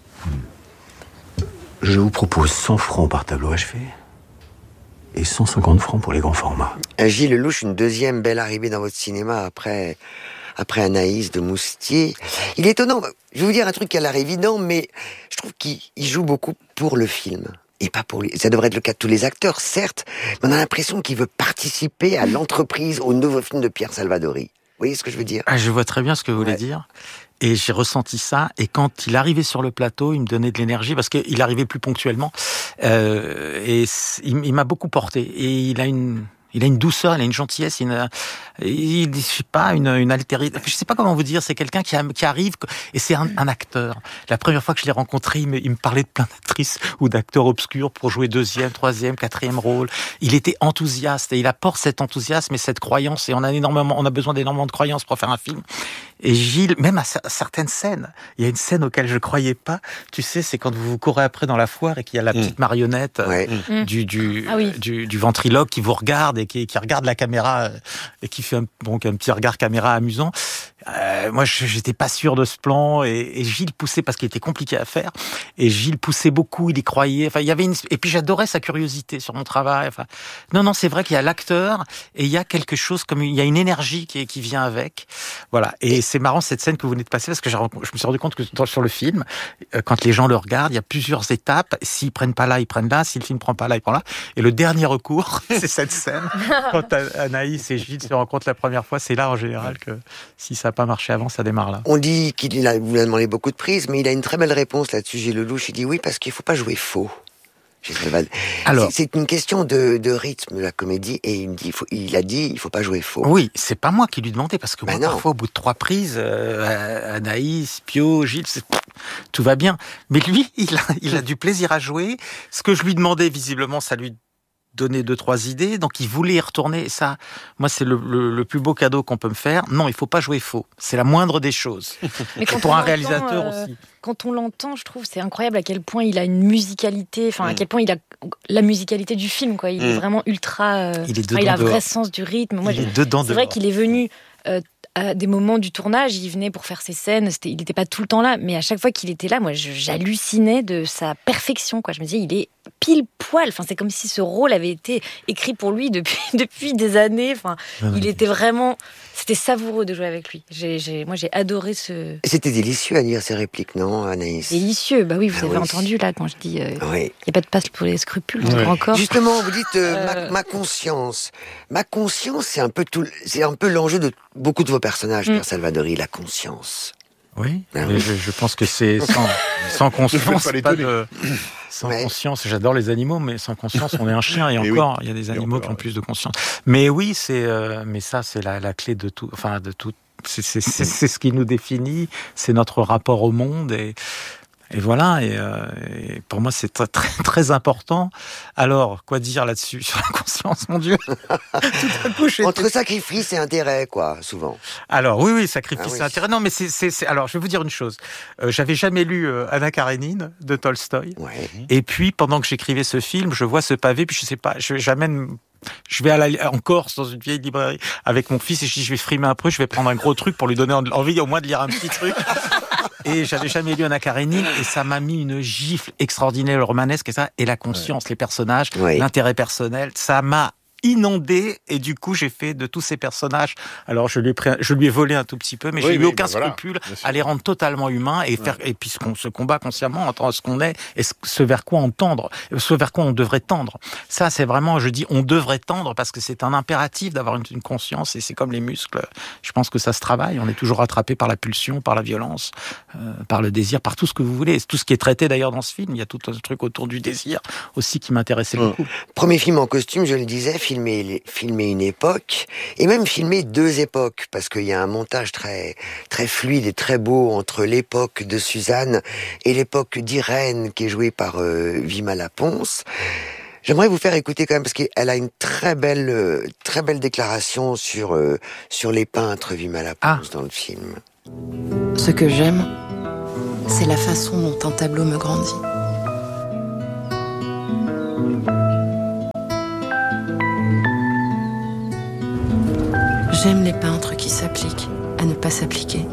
Je vous propose cent francs par tableau achevé et cent cinquante francs pour les grands formats. Gilles Lelouch, une deuxième belle arrivée dans votre cinéma après, après Anaïs de Moustier. Il est étonnant, je vais vous dire un truc qui a l'air évident, mais je trouve qu'il joue beaucoup pour le film. Et pas pour lui. Ça devrait être le cas de tous les acteurs, certes, mais on a l'impression qu'il veut participer à l'entreprise, au nouveau film de Pierre Salvadori. Vous voyez ce que je veux dire? Ah, je vois très bien ce que vous voulez ouais. dire. Et j'ai ressenti ça. Et quand il arrivait sur le plateau, il me donnait de l'énergie parce qu'il arrivait plus ponctuellement. Euh, et il, il m'a beaucoup porté. Et il a une, il a une douceur, il a une gentillesse, une, il, je sais pas, une, une altérité. Je sais pas comment vous dire. C'est quelqu'un qui, a, qui arrive et c'est un, un acteur. La première fois que je l'ai rencontré, il me, il me parlait de plein d'actrices ou d'acteurs obscurs pour jouer deuxième, troisième, quatrième rôle. Il était enthousiaste et il apporte cet enthousiasme et cette croyance. Et on a énormément, on a besoin d'énormément de croyances pour faire un film. Et Gilles, même à certaines scènes, il y a une scène auquel je croyais pas. Tu sais, c'est quand vous courez après dans la foire et qu'il y a la petite marionnette ouais. euh, du du, ah oui. du du ventriloque qui vous regarde et qui, qui regarde la caméra euh, et qui fait un, donc un petit regard caméra amusant. Euh, moi, j'étais pas sûr de ce plan et, et Gilles poussait parce qu'il était compliqué à faire. Et Gilles poussait beaucoup, il y croyait. Enfin, il y avait une et puis j'adorais sa curiosité sur mon travail. Enfin, non, non, c'est vrai qu'il y a l'acteur et il y a quelque chose comme il y a une énergie qui qui vient avec. Voilà. Et c'est marrant cette scène que vous venez de passer parce que j'ai, je me suis rendu compte que dans, sur le film, quand les gens le regardent, il y a plusieurs étapes. S'ils prennent pas là, ils prennent là. Si le film prend pas là, ils prennent là. Et le dernier recours, c'est cette scène. Quand Anaïs et Gilles se rencontrent la première fois, c'est là en général que si ça n'a pas marché avant, ça démarre là. On dit qu'il a, vous a demandé beaucoup de prises, mais il a une très belle réponse là-dessus, Gilles Lelouch. Il dit oui parce qu'il faut pas jouer faux. Alors, c'est, c'est une question de, de rythme, la comédie, et il me dit, il, faut, il a dit, il faut pas jouer faux. Oui, c'est pas moi qui lui demandais, parce que ben moi, non. parfois, au bout de trois prises, euh, Anaïs, Pio, Gilles, c'est, tout va bien. Mais lui, il a, il a du plaisir à jouer. Ce que je lui demandais, visiblement, ça lui donner deux, trois idées, donc il voulait y retourner, et ça, moi, c'est le, le, le plus beau cadeau qu'on peut me faire. Non, il faut pas jouer faux. C'est la moindre des choses. Mais quand pour un l'entend, réalisateur euh, aussi. Quand on l'entend, je trouve, c'est incroyable à quel point il a une musicalité, enfin, mm. à quel point il a la musicalité du film, quoi. Il mm. est vraiment ultra, euh, il est enfin, il a un vrai dehors. sens du rythme. Moi, il est dedans c'est dehors. vrai qu'il est venu, euh, à des moments du tournage, il venait pour faire ses scènes, c'était, il n'était pas tout le temps là, mais à chaque fois qu'il était là, moi, je, j'hallucinais de sa perfection, quoi. Je me disais, il est pile poil. Enfin, c'est comme si ce rôle avait été écrit pour lui depuis, depuis des années. Enfin, ah, il était vraiment, c'était savoureux de jouer avec lui. J'ai, j'ai, moi, j'ai adoré ce. C'était délicieux à lire ces répliques, non, Anaïs? Délicieux, bah oui, vous ah, avez oui. entendu là quand je dis, il euh, n'y oui. a pas de place pour les scrupules, oui. encore. Justement, vous dites euh, ma, ma conscience. Ma conscience, c'est un peu tout, c'est un peu l'enjeu de beaucoup de vos personnages, mm. Pierre Salvadori, la conscience. Oui, ah, oui. Je, je pense que c'est sans, sans conscience, pas, pas de, sans ouais. conscience. J'adore les animaux, mais sans conscience, on est un chien et, et encore, il oui. y a des animaux qui ont plus de conscience. Mais oui, c'est, euh, mais ça, c'est la, la clé de tout, enfin de tout. C'est, c'est, c'est, c'est ce qui nous définit, c'est notre rapport au monde et. Et voilà, et, euh, et pour moi c'est très, très très important. Alors, quoi dire là-dessus sur la conscience, mon Dieu? Tout à coup, entre sacrifice et intérêt, quoi, souvent. Alors oui, oui, sacrifice ah, et oui. intérêt. Non, mais c'est, c'est, c'est. Alors, je vais vous dire une chose. Euh, j'avais jamais lu euh, Anna Karénine de Tolstoï. Ouais. Et puis, pendant que j'écrivais ce film, je vois ce pavé, puis je sais pas, je, j'amène. Je vais à la, en Corse, dans une vieille librairie, avec mon fils, et je dis, je vais frimer un peu, je vais prendre un gros truc pour lui donner envie au moins de lire un petit truc. Et j'avais jamais lu Anna Karénine, et ça m'a mis une gifle extraordinaire, le romanesque, et ça, et la conscience, ouais. les personnages, ouais. l'intérêt personnel, ça m'a inondé, et du coup, j'ai fait de tous ces personnages. Alors, je lui ai, pris, je lui ai volé un tout petit peu, mais oui, j'ai eu oui, aucun ben scrupule voilà, à les rendre totalement humains et faire, ouais. et puis qu'on se combat consciemment entre ce qu'on est et ce vers quoi on tendre, ce vers quoi on devrait tendre. Ça, c'est vraiment, je dis, on devrait tendre parce que c'est un impératif d'avoir une, une conscience, et c'est comme les muscles. Je pense que ça se travaille. On est toujours attrapé par la pulsion, par la violence, euh, par le désir, par tout ce que vous voulez. C'est tout ce qui est traité d'ailleurs dans ce film. Il y a tout un truc autour du désir aussi qui m'intéressait mmh. beaucoup. Premier film en costume, je le disais, filmer, filmer une époque, et même filmer deux époques, parce qu'il y a un montage très, très fluide et très beau entre l'époque de Suzanne et l'époque d'Irène, qui est jouée par euh, Vima Laponce. J'aimerais vous faire écouter quand même, parce qu'elle a une très belle, euh, très belle déclaration sur, euh, sur les peintres Vima Laponce ah. dans le film. Ce que j'aime, c'est la façon dont un tableau me grandit. J'aime les peintres qui s'appliquent à ne pas s'appliquer.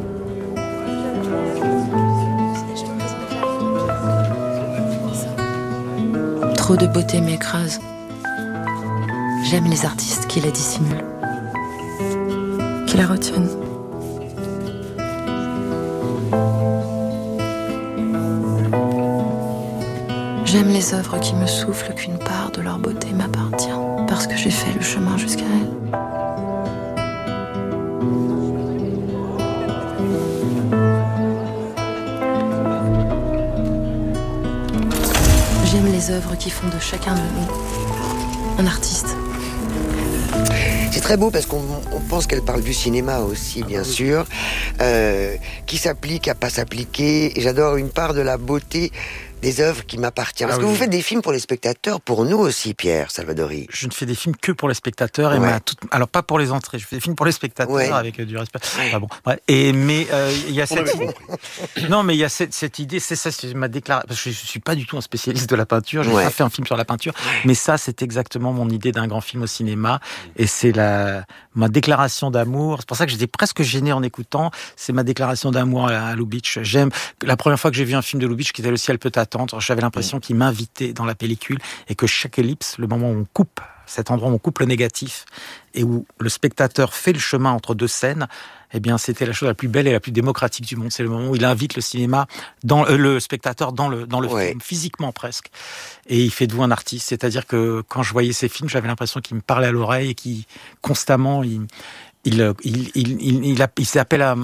Trop de beauté m'écrase. J'aime les artistes qui la dissimulent, qui la retiennent. J'aime les œuvres qui me soufflent qu'une part de leur beauté m'appartient, parce que j'ai fait le chemin jusqu'à elles. J'aime les œuvres qui font de chacun de nous un artiste. C'est très beau parce qu'on on pense qu'elle parle du cinéma aussi, bien sûr, euh, qui s'applique à pas s'appliquer. Et j'adore une part de la beauté des œuvres qui m'appartiennent. Parce ah, que oui. vous faites des films pour les spectateurs, pour nous aussi, Pierre Salvadori. Je ne fais des films que pour les spectateurs, et ouais. ma toute... alors pas pour les entrées. Je fais des films pour les spectateurs ouais. avec euh, du respect. Ah, bon. ouais. Et mais il euh, y a cette idée. non, mais il y a cette, cette idée. C'est ça, c'est ma déclaration. Parce que je suis pas du tout un spécialiste de la peinture. Je n'ai ouais. pas fait un film sur la peinture, mais ça, c'est exactement mon idée d'un grand film au cinéma. Et c'est la ma déclaration d'amour. C'est pour ça que j'étais presque gêné en écoutant. C'est ma déclaration d'amour à, à Lubitsch. J'aime la première fois que j'ai vu un film de Lubitsch, qui était Le ciel peut attendre. J'avais l'impression qu'il m'invitait dans la pellicule et que chaque ellipse, le moment où on coupe, cet endroit où on coupe le négatif et où le spectateur fait le chemin entre deux scènes, eh bien, c'était la chose la plus belle et la plus démocratique du monde. C'est le moment où il invite le cinéma, dans euh, le spectateur dans le dans le ouais. film, physiquement presque, et il fait de vous un artiste. C'est-à-dire que quand je voyais ces films, j'avais l'impression qu'il me parlait à l'oreille et qu'il constamment il il il il il, il, il, il s'appelle à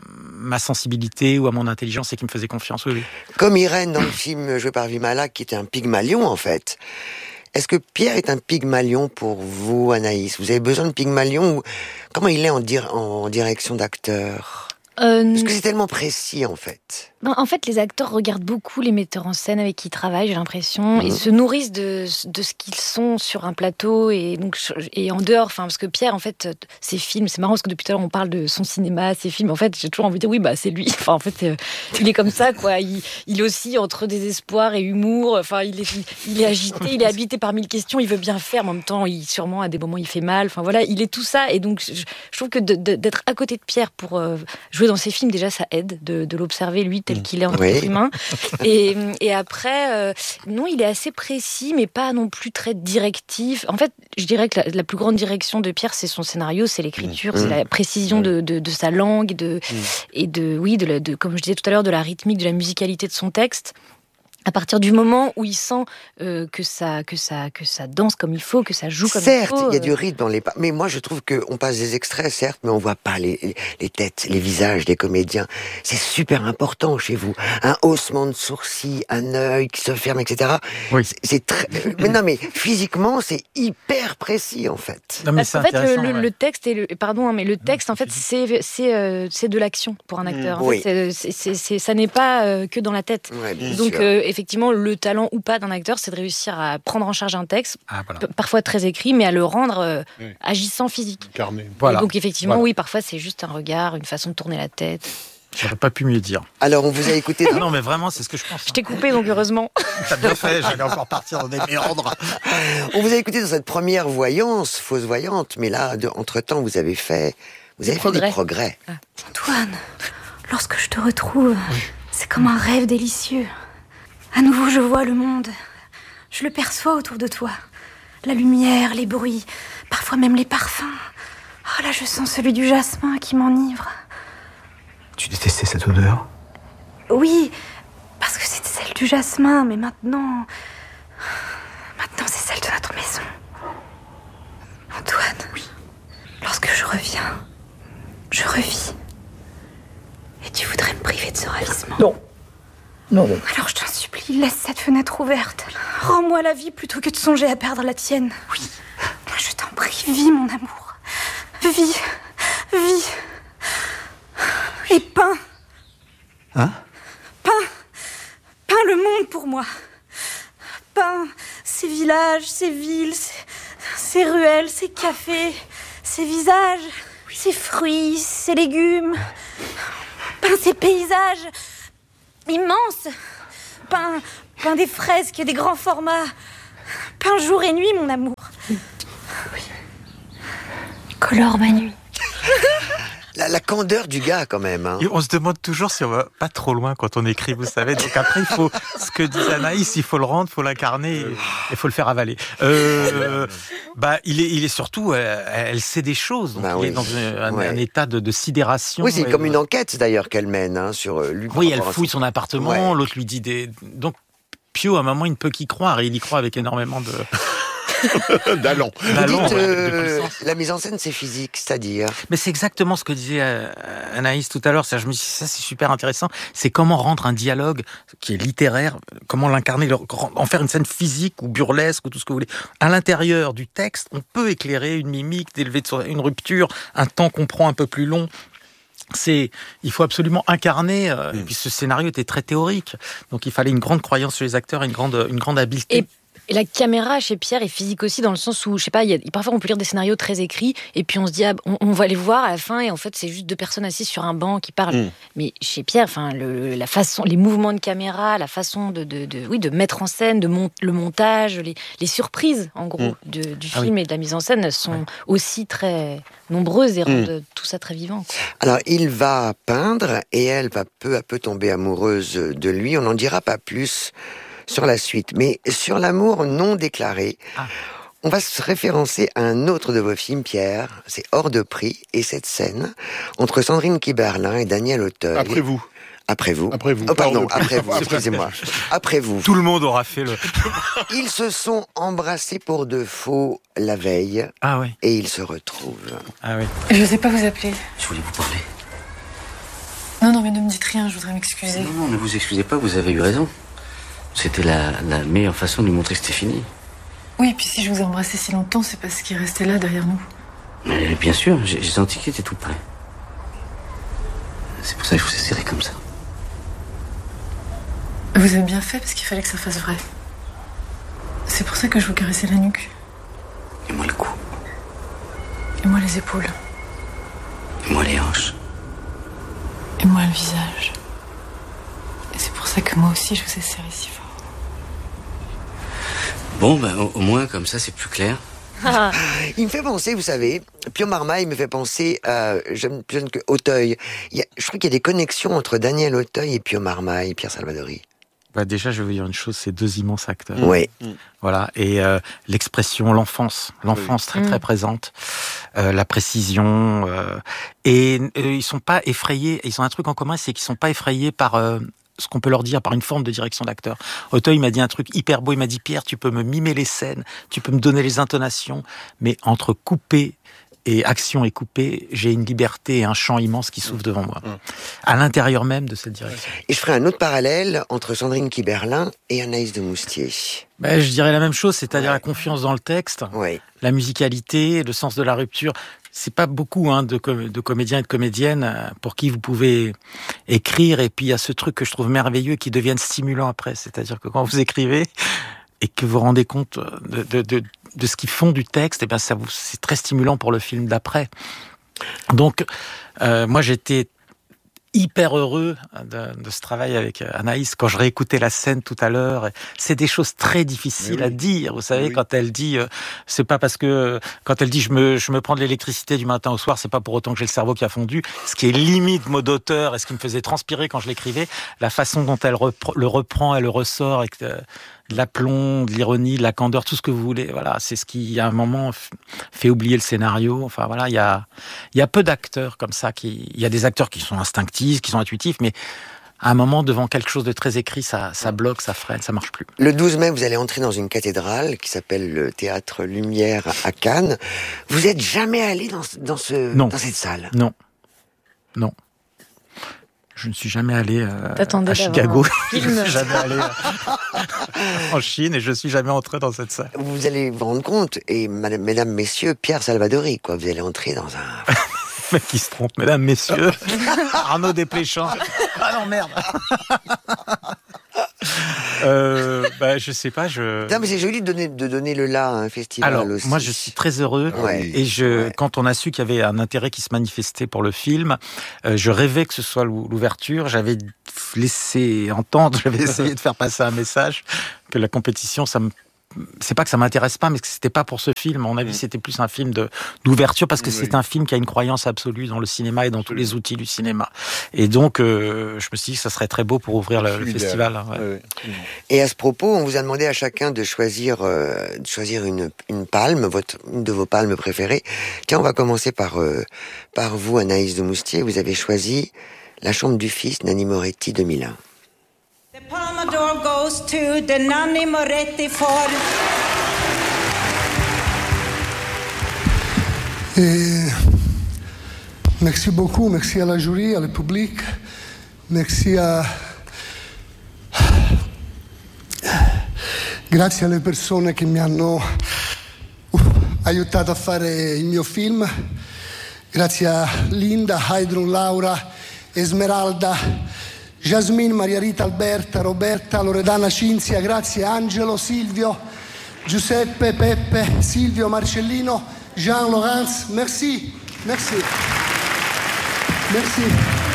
ma sensibilité ou à mon intelligence et qui me faisait confiance. Oui, oui. Comme Irène dans le film joué par Vimala, qui était un Pygmalion en fait. Est-ce que Pierre est un Pygmalion pour vous, Anaïs? Vous avez besoin de Pygmalion ou comment il est en, dir- en direction d'acteur? euh... Parce que c'est tellement précis en fait. En fait, les acteurs regardent beaucoup les metteurs en scène avec qui ils travaillent, j'ai l'impression, mmh. et se nourrissent de, de ce qu'ils sont sur un plateau et donc et en dehors. Enfin, parce que Pierre, en fait, ses films, c'est marrant parce que depuis tout à l'heure on parle de son cinéma, ses films. En fait, j'ai toujours envie de dire oui, bah c'est lui. Enfin, en fait, euh, il est comme ça, quoi. Il, il oscille entre désespoir et humour. Enfin, il est, il est agité, il est habité par mille questions. Il veut bien faire, mais en même temps, il sûrement à des moments il fait mal. Enfin voilà, il est tout ça. Et donc, je, je trouve que de, de, d'être à côté de Pierre pour euh, jouer dans ses films, déjà, ça aide de, de l'observer lui tel qu'il est en tant oui. qu'humain. Et, et après, euh, non, il est assez précis, mais pas non plus très directif. En fait, je dirais que la, la plus grande direction de Pierre, c'est son scénario, c'est l'écriture, mmh. c'est la précision de, de, de sa langue, de, mmh. et de, oui, de, la, de, comme je disais tout à l'heure, de la rythmique, de la musicalité de son texte. À partir du moment où il sent euh, que ça, que ça, que ça danse comme il faut, que ça joue comme certes, il faut. Certes, il y a du rythme dans les pas. Mais moi, je trouve qu'on passe des extraits, certes, mais on voit pas les, les têtes, les visages des comédiens. C'est super important chez vous. Un haussement de sourcils, un œil qui se ferme, et cetera. Oui. C'est, c'est très. mais non, mais physiquement, c'est hyper précis en fait. Non, mais c'est en fait, le, le, ouais. le texte et le, pardon, hein, mais le texte, en fait, c'est c'est euh, c'est de l'action pour un acteur. Mmh, en oui. fait, c'est, c'est, c'est, ça n'est pas euh, que dans la tête. Ouais, donc euh, effectivement, le talent ou pas d'un acteur, c'est de réussir à prendre en charge un texte, ah, voilà. p- parfois très écrit, mais à le rendre euh, oui. agissant physique. Carné. Voilà. Donc effectivement, voilà. oui, parfois c'est juste un regard, une façon de tourner la tête. J'aurais pas pu mieux dire. Alors, on vous a écouté. Dans... non, mais vraiment, c'est ce que je pense. Je t'ai coupé, donc heureusement. T'as bien fait, j'allais encore partir dans des méandres. On vous a écouté dans cette première voyance, fausse voyante, mais là, de, entre-temps, vous avez fait, vous avez fait des progrès. Ah. Antoine, lorsque je te retrouve, oui. c'est comme un rêve délicieux. À nouveau, je vois le monde. Je le perçois autour de toi. La lumière, les bruits, parfois même les parfums. Oh là, je sens celui du jasmin qui m'enivre. Tu détestais cette odeur? Oui, parce que c'était celle du jasmin, mais maintenant... Maintenant, c'est celle de notre maison. Antoine, oui. Lorsque je reviens, je revis. Et tu voudrais me priver de ce ravissement? Non. Non, non. Alors je t'en supplie, laisse cette fenêtre ouverte. Rends-moi la vie plutôt que de songer à perdre la tienne. Oui. Je t'en prie, vis mon amour. Vis, vis. Et peins. Hein? Peins. Peins le monde pour moi. Peins ces villages, ces villes, ces, ces ruelles, ces cafés, ces visages, oui. Ces fruits, ces légumes. Peins ces paysages immenses. Peins, peins des fresques, des grands formats. Peins jour et nuit, mon amour. Oui. Colore ma nuit. La, la candeur du gars, quand même. Hein. Et on se demande toujours si on va pas trop loin quand on écrit, vous savez. Donc après, il faut, ce que dit Anaïs, il faut le rendre, il faut l'incarner, il faut le faire avaler. Euh, bah, il est, il est surtout, elle, elle sait des choses. Donc bah il oui. est dans un, ouais. un état de, de sidération. Oui, c'est comme une enquête d'ailleurs qu'elle mène hein, sur lui. Oui, elle fouille son appartement, ouais. L'autre lui dit des. Donc Pio, à un moment, il ne peut qu'y croire et il y croit avec énormément de. D'allons. Vous dites, euh, la mise en scène, c'est physique, c'est-à-dire... Mais c'est exactement ce que disait Anaïs tout à l'heure. Je me suis dit, ça, c'est super intéressant. C'est comment rendre un dialogue qui est littéraire, comment l'incarner, en faire une scène physique ou burlesque ou tout ce que vous voulez. À l'intérieur du texte, on peut éclairer une mimique, d'élever une rupture, un temps qu'on prend un peu plus long. C'est, il faut absolument incarner. Euh, mmh. Et puis ce scénario était très théorique, donc il fallait une grande croyance sur les acteurs, et une grande, une grande habileté. Et... Et la caméra chez Pierre est physique aussi, dans le sens où, je sais pas, il y a, parfois on peut lire des scénarios très écrits, et puis on se dit, ah, on, on va les voir à la fin, et en fait c'est juste deux personnes assises sur un banc qui parlent. Mm. Mais chez Pierre, enfin, le, la façon, les mouvements de caméra, la façon de, de, de, oui, de mettre en scène, de mon, le montage, les, les surprises, en gros, mm. de, du ah film oui. et de la mise en scène sont ouais. aussi très nombreuses et rendent mm. tout ça très vivant. Quoi. Alors, il va peindre, et elle va peu à peu tomber amoureuse de lui. On n'en dira pas plus sur la suite, mais sur l'amour non déclaré, ah. on va se référencer à un autre de vos films, Pierre, c'est Hors de prix, et cette scène entre Sandrine Kiberlin et Daniel Auteuil. Après vous. Après vous. Après vous. Oh, pardon, après vous, excusez-moi. Après vous. Tout le monde aura fait le... Ils se sont embrassés pour de faux la veille, ah oui. et ils se retrouvent. Ah oui. Je sais pas vous appeler. Je voulais vous parler. Non, non, mais ne me dites rien, je voudrais m'excuser. Non, non, ne vous excusez pas, vous avez eu raison. C'était la, la meilleure façon de lui montrer que c'était fini. Oui, et puis si je vous ai embrassé si longtemps, c'est parce qu'il restait là, derrière nous. Mais bien sûr, j'ai, j'ai senti qu'il était tout près. C'est pour ça que je vous ai serré comme ça. Vous avez bien fait, parce qu'il fallait que ça fasse vrai. C'est pour ça que je vous caressais la nuque. Et moi le cou. Et moi les épaules. Et moi les hanches. Et moi le visage. Et c'est pour ça que moi aussi je vous ai serré si fort. Bon, ben au, au moins comme ça c'est plus clair. Il me fait penser, vous savez, Pio Marmaille me fait penser à jeune, jeune que Auteuil. Il y a, je crois qu'il y a des connexions entre Daniel Auteuil et Pio Marmaille, Pierre Salvadori. Bah déjà, je vais vous dire une chose, c'est deux immenses acteurs. Oui. Voilà, et euh, l'expression, l'enfance, l'enfance oui. très très mmh. présente, euh, la précision, euh, et euh, ils sont pas effrayés. Ils ont un truc en commun, c'est qu'ils sont pas effrayés par euh, ce qu'on peut leur dire, par une forme de direction d'acteur. Auteuil m'a dit un truc hyper beau. Il m'a dit, Pierre, tu peux me mimer les scènes, tu peux me donner les intonations, mais entre couper et action et coupé, j'ai une liberté et un champ immense qui s'ouvre devant moi, à l'intérieur même de cette direction. Et je ferai un autre parallèle entre Sandrine Kiberlin et Anaïs de Moustier. Ben, je dirais la même chose, c'est-à-dire ouais. la confiance dans le texte, ouais. la musicalité, le sens de la rupture. C'est pas beaucoup hein, de, com- de comédiens et de comédiennes pour qui vous pouvez écrire, et puis il y a ce truc que je trouve merveilleux qui devient stimulant après, c'est-à-dire que quand vous écrivez et que vous vous rendez compte de, de, de, de ce qu'ils font du texte, et ben ça vous, c'est très stimulant pour le film d'après. Donc, euh, moi j'étais hyper heureux de, de ce travail avec Anaïs. Quand je réécoutais la scène tout à l'heure, c'est des choses très difficiles oui. à dire. Vous savez, oui. quand elle dit, euh, c'est pas parce que, quand elle dit je me, je me prends de l'électricité du matin au soir, c'est pas pour autant que j'ai le cerveau qui a fondu. Ce qui est limite mot d'auteur et ce qui me faisait transpirer quand je l'écrivais, la façon dont elle repre- le reprend, elle le ressort, et que, de l'aplomb, de l'ironie, de la candeur, tout ce que vous voulez. Voilà, c'est ce qui, à un moment, fait oublier le scénario. Enfin, voilà, il y a, il y a peu d'acteurs comme ça. Qui, il y a des acteurs qui sont instinctifs, qui sont intuitifs, mais à un moment, devant quelque chose de très écrit, ça, ça bloque, ça freine, ça marche plus. Le douze mai, vous allez entrer dans une cathédrale qui s'appelle le Théâtre Lumière à Cannes. Vous êtes jamais allé dans, dans, ce, non. dans cette salle? Non. Non. Je ne suis jamais allé euh, à Chicago. Je ne suis jamais allé euh, en Chine et je ne suis jamais entré dans cette salle. Vous allez vous rendre compte, et madame, mesdames, messieurs, Pierre Salvadori, quoi. Vous allez entrer dans un... mec qui se trompe, mesdames, messieurs. Arnaud Desplechin. Ah non, merde. euh, bah, je sais pas, je... Non, mais c'est joli de donner, de donner le là à un festival. Alors, aussi. moi, je suis très heureux. Ouais. Et je, ouais. quand on a su qu'il y avait un intérêt qui se manifestait pour le film, euh, je rêvais que ce soit l'ouverture. J'avais laissé entendre, j'avais essayé de faire passer un message que la compétition, ça me... c'est pas que ça m'intéresse pas, mais que c'était pas pour ce film. À mon avis, c'était plus un film de d'ouverture parce que oui. c'est un film qui a une croyance absolue dans le cinéma et dans tous les outils du cinéma. Et donc, euh, je me suis dit que ça serait très beau pour ouvrir le, le festival. Ouais. Ouais. Et à ce propos, on vous a demandé à chacun de choisir, euh, de choisir une, une palme, votre, une de vos palmes préférées. Tiens, on va commencer par, euh, par vous, Anaïs de Moustier. Vous avez choisi La Chambre du Fils, Nanni Moretti, deux mille un. The Palme d'Or goes to the Nanni Moretti for... Et merci beaucoup, merci à la jury, al public, merci a... Grazie alle persone che mi hanno aiutato a fare il mio film, grazie a Linda, Heidrun, Laura, Esmeralda, Jasmine, Maria Rita, Alberta, Roberta, Loredana, Cinzia, grazie Angelo, Silvio, Giuseppe, Peppe, Silvio, Marcellino, Jean, Laurence, merci, merci, merci.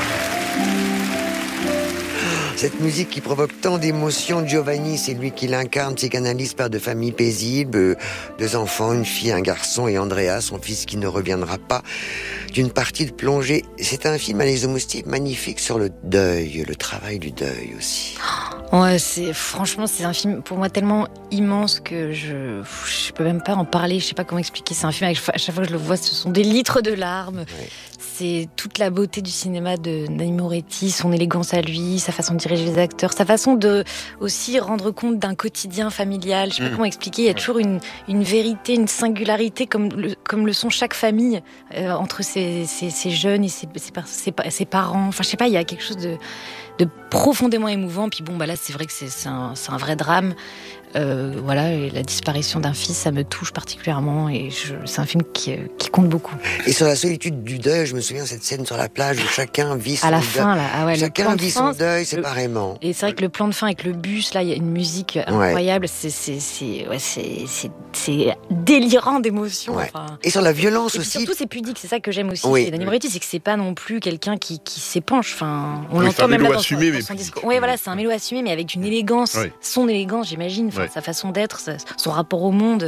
Cette musique qui provoque tant d'émotions, Giovanni, c'est lui qui l'incarne, psychanalyste, père de famille paisible, deux enfants, une fille, un garçon, et Andrea, son fils qui ne reviendra pas d'une partie de plongée. C'est un film, Anaïs de Moustier, magnifique sur le deuil, le travail du deuil aussi. Ouais, c'est, franchement, c'est un film pour moi tellement immense que je je peux même pas en parler, je sais pas comment expliquer. C'est un film, avec, à chaque fois que je le vois, ce sont des litres de larmes. Ouais. C'est toute la beauté du cinéma de Nanni Moretti, son élégance à lui, sa façon de diriger les acteurs, sa façon de aussi rendre compte d'un quotidien familial. Je sais pas mmh. comment expliquer. Il y a toujours une, une vérité, une singularité, comme le, comme le sont chaque famille euh, entre ses, ses, ses jeunes et ses, ses, ses parents. Enfin, je sais pas, il y a quelque chose de, de profondément émouvant. Puis bon, bah là, c'est vrai que c'est, c'est, un, c'est un vrai drame. Euh, voilà, et la disparition d'un fils, ça me touche particulièrement et je, c'est un film qui, qui compte beaucoup. Et sur la solitude du deuil, je me souviens de cette scène sur la plage où chacun vit son à la deuil. Fin, là. Ah ouais, chacun vit son fin, deuil séparément. Le... Et c'est vrai que le plan de fin avec le bus, là, il y a une musique incroyable. Ouais. C'est, c'est, c'est, ouais, c'est, c'est, c'est délirant d'émotion. Ouais. Enfin. Et sur la violence et aussi. Surtout, c'est pudique. C'est ça que j'aime aussi. Oui. Chez Nanni Moretti, c'est que c'est pas non plus quelqu'un qui, qui s'épanche. Enfin, on oui, l'entend même là dans assumé, son, dans son discours. Oui, voilà, c'est un mélo assumé, mais avec une élégance. Oui. Son élégance, j'imagine. Enfin, ouais. Sa façon d'être. Son rapport au monde.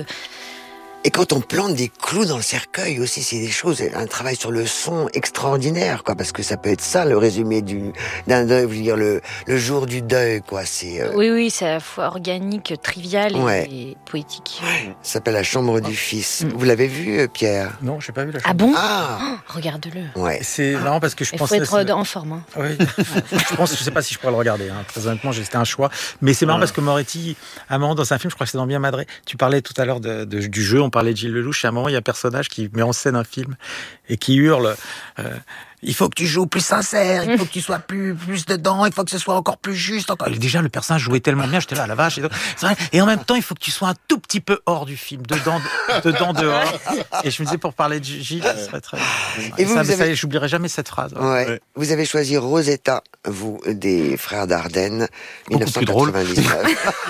Et quand on plante des clous dans le cercueil aussi, c'est des choses, un travail sur le son extraordinaire, quoi, parce que ça peut être ça le résumé du d'un deuil, je veux dire le le jour du deuil, quoi. C'est euh... oui, oui, c'est à la fois organique, trivial et, ouais. et poétique. Ouais. Ça s'appelle La Chambre du Fils. Mm. Vous l'avez vu, Pierre? Non, j'ai pas vu La Chambre. Ah bon? Ah, oh, regarde-le. Ouais. C'est marrant parce que je Il pensais. Il faut être c'est... en forme. Hein. Oui. je pense, je sais pas si je pourrais le regarder. Hein. Très honnêtement, c'était un choix. Mais c'est marrant ouais. parce que Moretti, à un moment dans un film, je crois que c'est dans Bien Madré. Tu parlais tout à l'heure de, de, du jeu, on parlait de Gilles Lelouch. À un moment, il y a un personnage qui met en scène un film et qui hurle euh, il faut que tu joues plus sincère, il faut que tu sois plus, plus dedans, il faut que ce soit encore plus juste. Encore. Et déjà, le personnage jouait tellement bien, j'étais là, la vache. Et, c'est vrai. Et en même temps, il faut que tu sois un tout petit peu hors du film, dedans, dedans dehors. Et je me disais, pour parler de Gilles, ça serait très. Et, et vous, ça, vous avez... ça, j'oublierai jamais cette phrase. Ouais. Ouais. Vous avez choisi Rosetta, vous, des frères Dardenne, dix-neuf cent quatre-vingt-dix-neuf.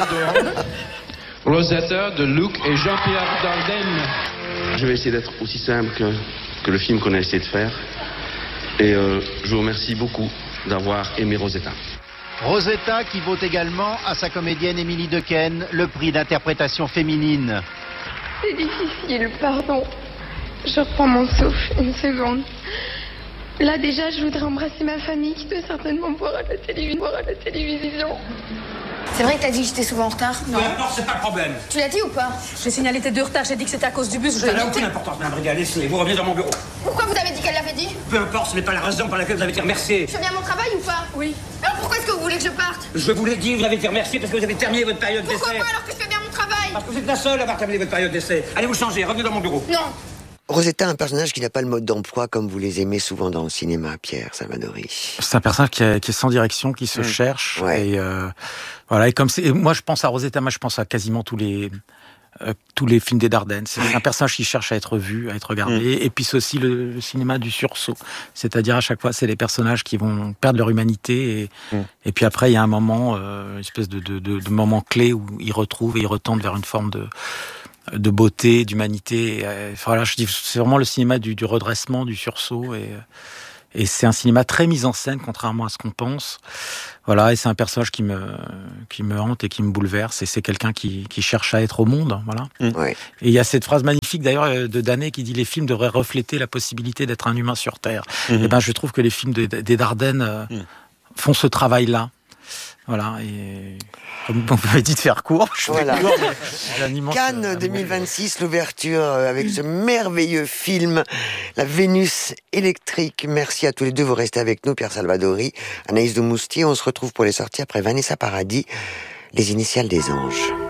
Rosetta de Luc et Jean-Pierre Dardenne. Je vais essayer d'être aussi simple que, que le film qu'on a essayé de faire. Et euh, je vous remercie beaucoup d'avoir aimé Rosetta. Rosetta qui vaut également à sa comédienne Émilie Dequesne le prix d'interprétation féminine. C'est difficile, pardon. Je reprends mon souffle une seconde. Là déjà, je voudrais embrasser ma famille qui doit certainement voir à la télévision. Voir à la télévision. C'est vrai que t'as dit que j'étais souvent en retard? Non. Non, c'est pas le problème. Tu l'as dit ou pas? J'ai signalé tes deux retards, j'ai dit que c'était à cause du bus. Ça n'a aucune importance, Madame Brigade. Laissez, vous revenez dans mon bureau. Pourquoi vous avez dit qu'elle l'avait dit? Peu importe, ce n'est pas la raison pour laquelle vous avez été remercié. Je fais bien mon travail ou pas? Oui. Alors pourquoi est-ce que vous voulez que je parte? Je vous l'ai dit, vous avez été remercié parce que vous avez terminé votre période d'essai. Pourquoi pas alors que je fais bien mon travail? Parce que vous êtes la seule à avoir terminé votre période d'essai. Allez vous changer, revenez dans mon bureau. Non. Rosetta, un personnage qui n'a pas le mode d'emploi comme vous les aimez souvent dans le cinéma, Pierre Salvadori. C'est un personnage qui est, qui est sans direction, qui se mmh. cherche. Ouais. Et euh, voilà. Et comme c'est, et moi je pense à Rosetta, moi je pense à quasiment tous les euh, tous les films des Dardennes. C'est un personnage qui cherche à être vu, à être regardé. Mmh. Et puis c'est aussi le, le cinéma du sursaut. C'est-à-dire à chaque fois, c'est les personnages qui vont perdre leur humanité. Et, mmh. et puis après, il y a un moment, euh, une espèce de, de, de, de moment clé où ils retrouvent et ils retendent vers une forme de de beauté, d'humanité. Enfin, voilà, je dis, c'est vraiment le cinéma du, du redressement, du sursaut, et, et c'est un cinéma très mis en scène, contrairement à ce qu'on pense. Voilà, et c'est un personnage qui me, qui me hante et qui me bouleverse, et c'est quelqu'un qui, qui cherche à être au monde, voilà. Ouais. Et il y a cette phrase magnifique, d'ailleurs, de Danet, qui dit « Les films devraient refléter la possibilité d'être un humain sur Terre. Mm-hmm. » Et ben, je trouve que les films de, des Dardennes euh, mm. font ce travail-là. Voilà, et comme vous m'avez dit de faire court, je voilà. fais court, mais Cannes deux mille vingt-six, l'ouverture avec ce merveilleux film, La Vénus électrique. Merci à tous les deux, vous restez avec nous, Pierre Salvadori, Anaïs de Moustier. On se retrouve pour les sorties après Vanessa Paradis, Les Initiales des Anges.